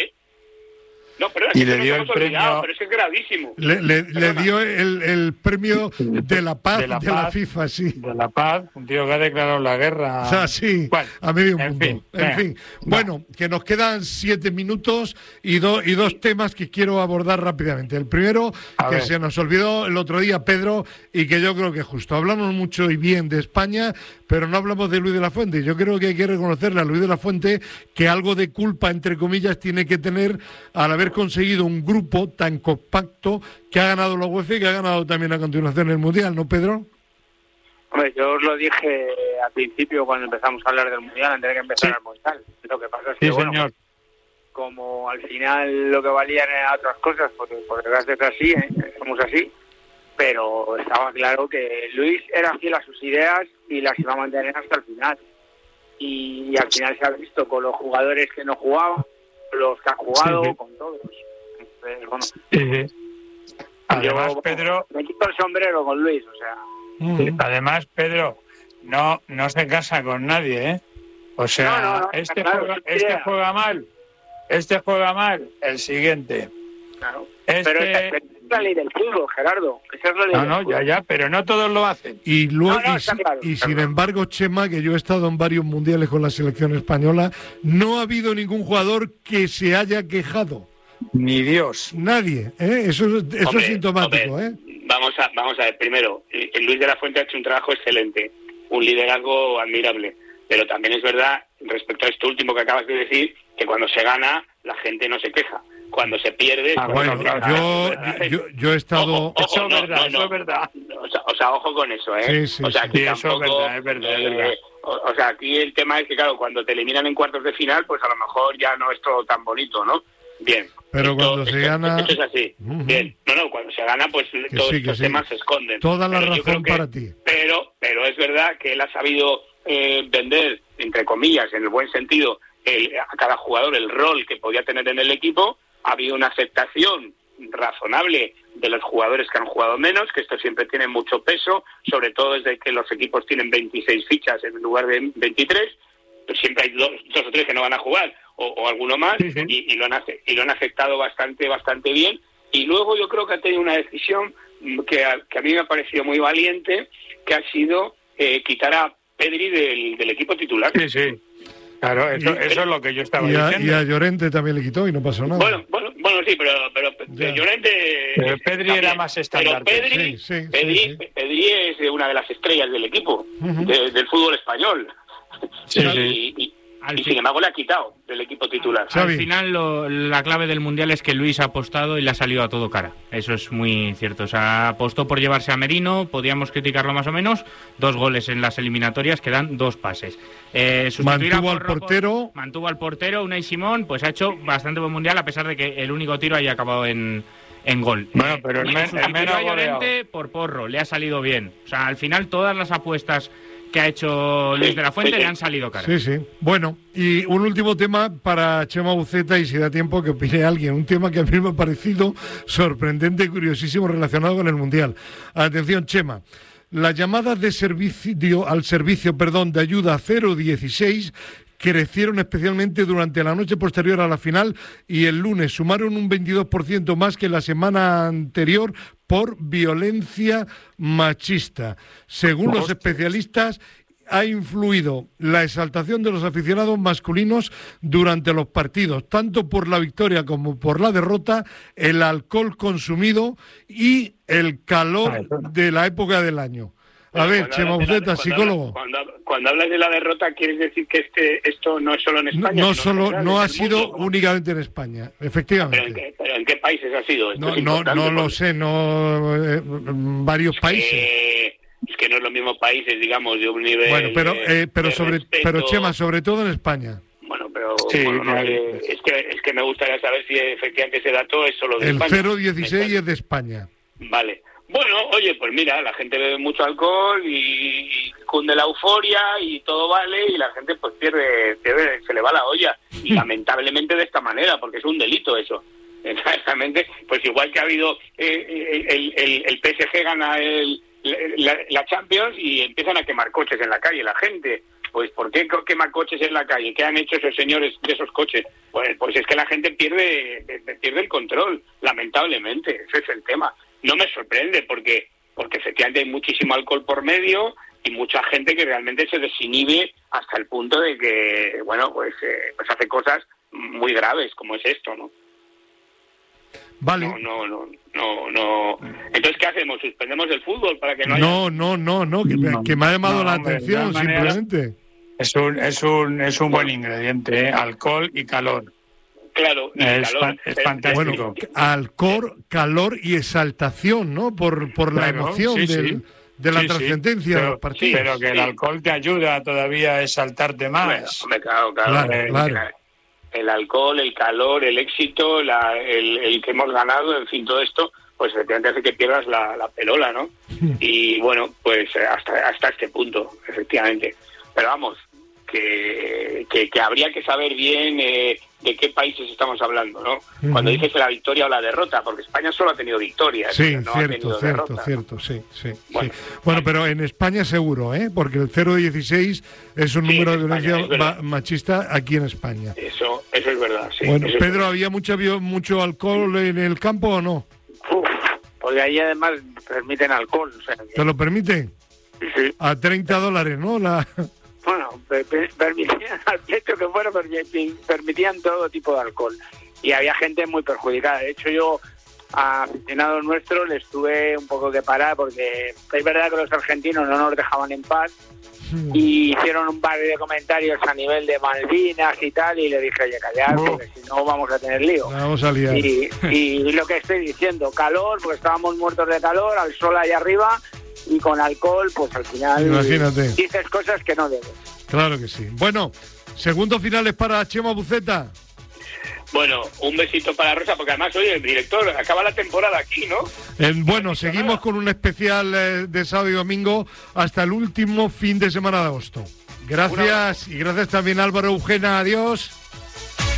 Speaker 1: No, pero
Speaker 2: y le dio el premio,
Speaker 1: olvidado, pero eso es gravísimo.
Speaker 3: Le, le, le dio el, el premio de la paz de la, de paz, la FIFA, sí.
Speaker 2: De la paz, un tío que ha declarado la guerra.
Speaker 3: O sea, sí, bueno, a medio mundo. Fin, en eh, fin, no. Bueno, que nos quedan siete minutos y, do, y dos temas que quiero abordar rápidamente. El primero, a que ver. se nos olvidó el otro día, Pedro, y que yo creo que justo. Hablamos mucho y bien de España, pero no hablamos de Luis de la Fuente. Yo creo que hay que reconocerle a Luis de la Fuente que algo de culpa, entre comillas, tiene que tener al haber conseguido un grupo tan compacto que ha ganado la UEFA y que ha ganado también a continuación el Mundial, ¿no, Pedro?
Speaker 4: Hombre, yo os lo dije al principio cuando empezamos a hablar del Mundial, antes de que empezara sí. el Mundial. Lo que pasa es que,
Speaker 2: sí,
Speaker 4: bueno,
Speaker 2: señor.
Speaker 4: como al final lo que valían eran otras cosas, porque por desgracia es así, ¿eh? somos así, pero estaba claro que Luis era fiel a sus ideas y las iba a mantener hasta el final. Y al final se ha visto con los jugadores que no jugaban, los que han jugado, sí, sí. con todos. Entonces, bueno,
Speaker 2: sí, sí. Además, yo, Pedro...
Speaker 4: Me quito el sombrero con Luis, o sea...
Speaker 2: Sí. Además, Pedro, no no se casa con nadie, ¿eh? O sea, no, no, no, este, claro, juega, este juega mal, este juega mal, el siguiente.
Speaker 4: Claro.
Speaker 2: Este...
Speaker 4: Pero esa es la ley del fútbol, Gerardo. Esa es la ley
Speaker 2: no,
Speaker 4: del
Speaker 2: no,
Speaker 4: fútbol.
Speaker 2: ya, ya, pero no todos lo hacen.
Speaker 3: Y luego,
Speaker 4: no, no,
Speaker 3: y, si,
Speaker 4: claro,
Speaker 3: y sin
Speaker 4: claro.
Speaker 3: embargo, Chema, que yo he estado en varios mundiales con la selección española, no ha habido ningún jugador que se haya quejado.
Speaker 2: Ni Dios.
Speaker 3: Nadie, ¿eh? Eso, eso
Speaker 1: hombre,
Speaker 3: es sintomático,
Speaker 1: hombre,
Speaker 3: ¿eh?
Speaker 1: Vamos a, vamos a ver, primero, el Luis de la Fuente ha hecho un trabajo excelente, un liderazgo admirable, pero también es verdad, respecto a esto último que acabas de decir, que cuando se gana, la gente no se queja. Cuando se pierde...
Speaker 3: Ah, bueno, yo, yo, yo he estado...
Speaker 1: Ojo, ojo,
Speaker 2: eso,
Speaker 1: no,
Speaker 2: es verdad,
Speaker 1: no,
Speaker 2: eso
Speaker 1: no.
Speaker 2: es verdad,
Speaker 1: o sea, o sea, ojo con eso, ¿eh?
Speaker 3: Sí, sí,
Speaker 1: o sea, aquí
Speaker 2: sí,
Speaker 1: tampoco,
Speaker 2: eso es verdad, es verdad,
Speaker 1: eh,
Speaker 2: es verdad.
Speaker 1: O, o sea, aquí el tema es que, claro, cuando te eliminan en cuartos de final, pues a lo mejor ya no es todo tan bonito, ¿no? Bien.
Speaker 3: Pero
Speaker 1: esto,
Speaker 3: cuando se
Speaker 1: esto,
Speaker 3: gana...
Speaker 1: Esto es así. Uh-huh. Bien. No, no, cuando se gana, pues que todos sí, estos sí. temas se esconden.
Speaker 3: Toda la
Speaker 1: pero
Speaker 3: razón
Speaker 1: que,
Speaker 3: para ti.
Speaker 1: Pero, pero es verdad que él ha sabido eh, vender, entre comillas, en el buen sentido, el, a cada jugador el rol que podía tener en el equipo. Ha habido una aceptación razonable de los jugadores que han jugado menos, que esto siempre tiene mucho peso, sobre todo desde que los equipos tienen veintiséis fichas en lugar de veintitrés, pues siempre hay dos, dos o tres que no van a jugar, o, o alguno más, sí, sí. Y, y, lo han, y lo han aceptado bastante, bastante bien. Y luego yo creo que ha tenido una decisión que a, que a mí me ha parecido muy valiente, que ha sido eh, quitar a Pedri del, del equipo titular.
Speaker 2: Sí, sí. Claro, eso, y, eso es lo que yo estaba
Speaker 3: y a,
Speaker 2: diciendo.
Speaker 3: Y a Llorente también le quitó y no pasó nada.
Speaker 1: Bueno, bueno, bueno sí, pero, pero Llorente...
Speaker 2: Pero Pedri también, era más estándar.
Speaker 1: Pero Pedri,
Speaker 3: sí, sí,
Speaker 1: Pedri,
Speaker 3: sí, sí.
Speaker 1: Pedri es una de las estrellas del equipo,
Speaker 3: uh-huh.
Speaker 1: de, del fútbol español.
Speaker 2: Sí,
Speaker 1: y,
Speaker 2: sí.
Speaker 1: y, y sin embargo le ha quitado del equipo titular.
Speaker 5: Al final lo, la clave del Mundial es que Luis ha apostado y le ha salido a todo cara. Eso es muy cierto. O sea, apostó por llevarse a Merino, podíamos criticarlo más o menos, dos goles en las eliminatorias que dan dos pases. Eh,
Speaker 3: mantuvo al portero.
Speaker 5: Mantuvo al portero, Unai Simón, pues ha hecho bastante buen Mundial a pesar de que el único tiro haya acabado en, en gol.
Speaker 2: Bueno, pero el, men, el menos
Speaker 5: Llorente por Porro, le ha salido bien. O sea, al final todas las apuestas que ha hecho Luis de la Fuente sí, sí. le han salido cara.
Speaker 3: Sí, sí. Bueno, y un último tema para Chema Buceta, y si da tiempo que opine alguien, un tema que a mí me ha parecido sorprendente y curiosísimo relacionado con el Mundial. Atención, Chema. Las llamadas de servicio al servicio, perdón, de ayuda cero dieciséis crecieron especialmente durante la noche posterior a la final y el lunes sumaron un veintidós por ciento más que la semana anterior por violencia machista. Según los especialistas, ha influido la exaltación de los aficionados masculinos durante los partidos, tanto por la victoria como por la derrota, el alcohol consumido y el calor de la época del año. A ver, Chema Buceta, psicólogo.
Speaker 1: Cuando, cuando hablas de la derrota, ¿quieres decir que este esto no es solo en España?
Speaker 3: No, no solo, no ha sido mundo, únicamente en España, efectivamente.
Speaker 1: ¿Pero en qué, pero en qué países ha sido? Esto
Speaker 3: no, no, no lo sé, no, eh, varios países.
Speaker 1: Eh, es que no es lo mismo países, digamos, de un nivel.
Speaker 3: Bueno, pero, eh, pero sobre, respeto. pero Chema, sobre todo en España.
Speaker 1: Bueno, pero sí, bueno, no, eh, es que es que me gustaría saber si efectivamente ese dato es solo de
Speaker 3: el
Speaker 1: España.
Speaker 3: El cero dieciséis es de España.
Speaker 1: Vale. Bueno, oye, pues mira, la gente bebe mucho alcohol y, y cunde la euforia y todo vale y la gente pues pierde, pierde, se le va la olla. Y lamentablemente de esta manera, porque es un delito eso. Exactamente, pues igual que ha habido eh, el, el, el P S G gana el, la, la Champions y empiezan a quemar coches en la calle la gente. Pues ¿por qué queman coches en la calle? ¿Qué han hecho esos señores de esos coches? Pues, pues es que la gente pierde, pierde el control, lamentablemente, ese es el tema. No me sorprende porque porque efectivamente hay muchísimo alcohol por medio y mucha gente que realmente se desinhibe hasta el punto de que, bueno, pues, eh, pues hace cosas muy graves como es esto, ¿no?
Speaker 3: Vale.
Speaker 1: No, no, no, no, no. Entonces, ¿qué hacemos? ¿Suspendemos el fútbol para que no haya...?
Speaker 3: No, no, no, no, que, no, que me ha llamado no, la hombre, atención, simplemente.
Speaker 2: Es un, es un, es un buen ingrediente, ¿eh? Alcohol y calor.
Speaker 1: Claro,
Speaker 2: es,
Speaker 1: calor,
Speaker 2: es fantástico.
Speaker 3: Bueno, alcohol, calor y exaltación, ¿no? Por, por la claro, emoción sí, del, sí. de la sí, trascendencia sí.
Speaker 2: del partido. Sí, pero que el alcohol te ayuda todavía a exaltarte más.
Speaker 1: Bueno, claro, claro.
Speaker 3: claro,
Speaker 1: eh,
Speaker 3: claro.
Speaker 1: El alcohol, el calor, el éxito, la, el, el que hemos ganado, en fin, todo esto, pues efectivamente hace que pierdas la, la perola, ¿no? Y bueno, pues hasta, hasta este punto, efectivamente. Pero vamos, que, que, que habría que saber bien eh, de qué países estamos hablando, ¿no? Uh-huh. Cuando dices la victoria o la derrota, porque España solo ha tenido victorias.
Speaker 3: Sí,
Speaker 1: no
Speaker 3: cierto,
Speaker 1: ha tenido
Speaker 3: cierto,
Speaker 1: derrota,
Speaker 3: cierto,
Speaker 1: ¿no?
Speaker 3: sí, sí.
Speaker 1: Bueno,
Speaker 3: sí. bueno, pero en España seguro, ¿eh? Porque el cero dieciséis es un sí, número de violencia ma- machista aquí en España.
Speaker 1: Eso, eso es verdad, sí.
Speaker 3: Bueno,
Speaker 1: eso
Speaker 3: Pedro,
Speaker 1: es
Speaker 3: ¿había mucho, mucho alcohol en el campo o no?
Speaker 4: Uf, porque ahí además permiten alcohol. O sea, que...
Speaker 3: ¿Te lo permiten?
Speaker 4: Sí.
Speaker 3: A treinta dólares, ¿no? La...
Speaker 4: Bueno, per- per- permitían al pleito que fuera, permitían todo tipo de alcohol. Y había gente muy perjudicada. De hecho, yo a aficionados nuestros les tuve un poco que parar porque es verdad que los argentinos no nos dejaban en paz sí. y hicieron un par de comentarios a nivel de Malvinas y tal y le dije, oye, callar, oh. porque si no vamos a tener lío.
Speaker 3: Vamos a liar.
Speaker 4: Y, y lo que estoy diciendo, calor, porque estábamos muertos de calor, al sol ahí arriba... y con alcohol, pues al final
Speaker 3: Imagínate.
Speaker 4: dices cosas que no debes.
Speaker 3: Claro que sí. Bueno, segundo finales para Chema Buceta.
Speaker 1: Bueno, un besito para Rosa, porque además, oye, el director, acaba la temporada aquí, ¿no?
Speaker 3: Eh, bueno, seguimos con un especial eh, de sábado y domingo hasta el último fin de semana de agosto. Gracias y gracias también Álvaro Eugena, adiós.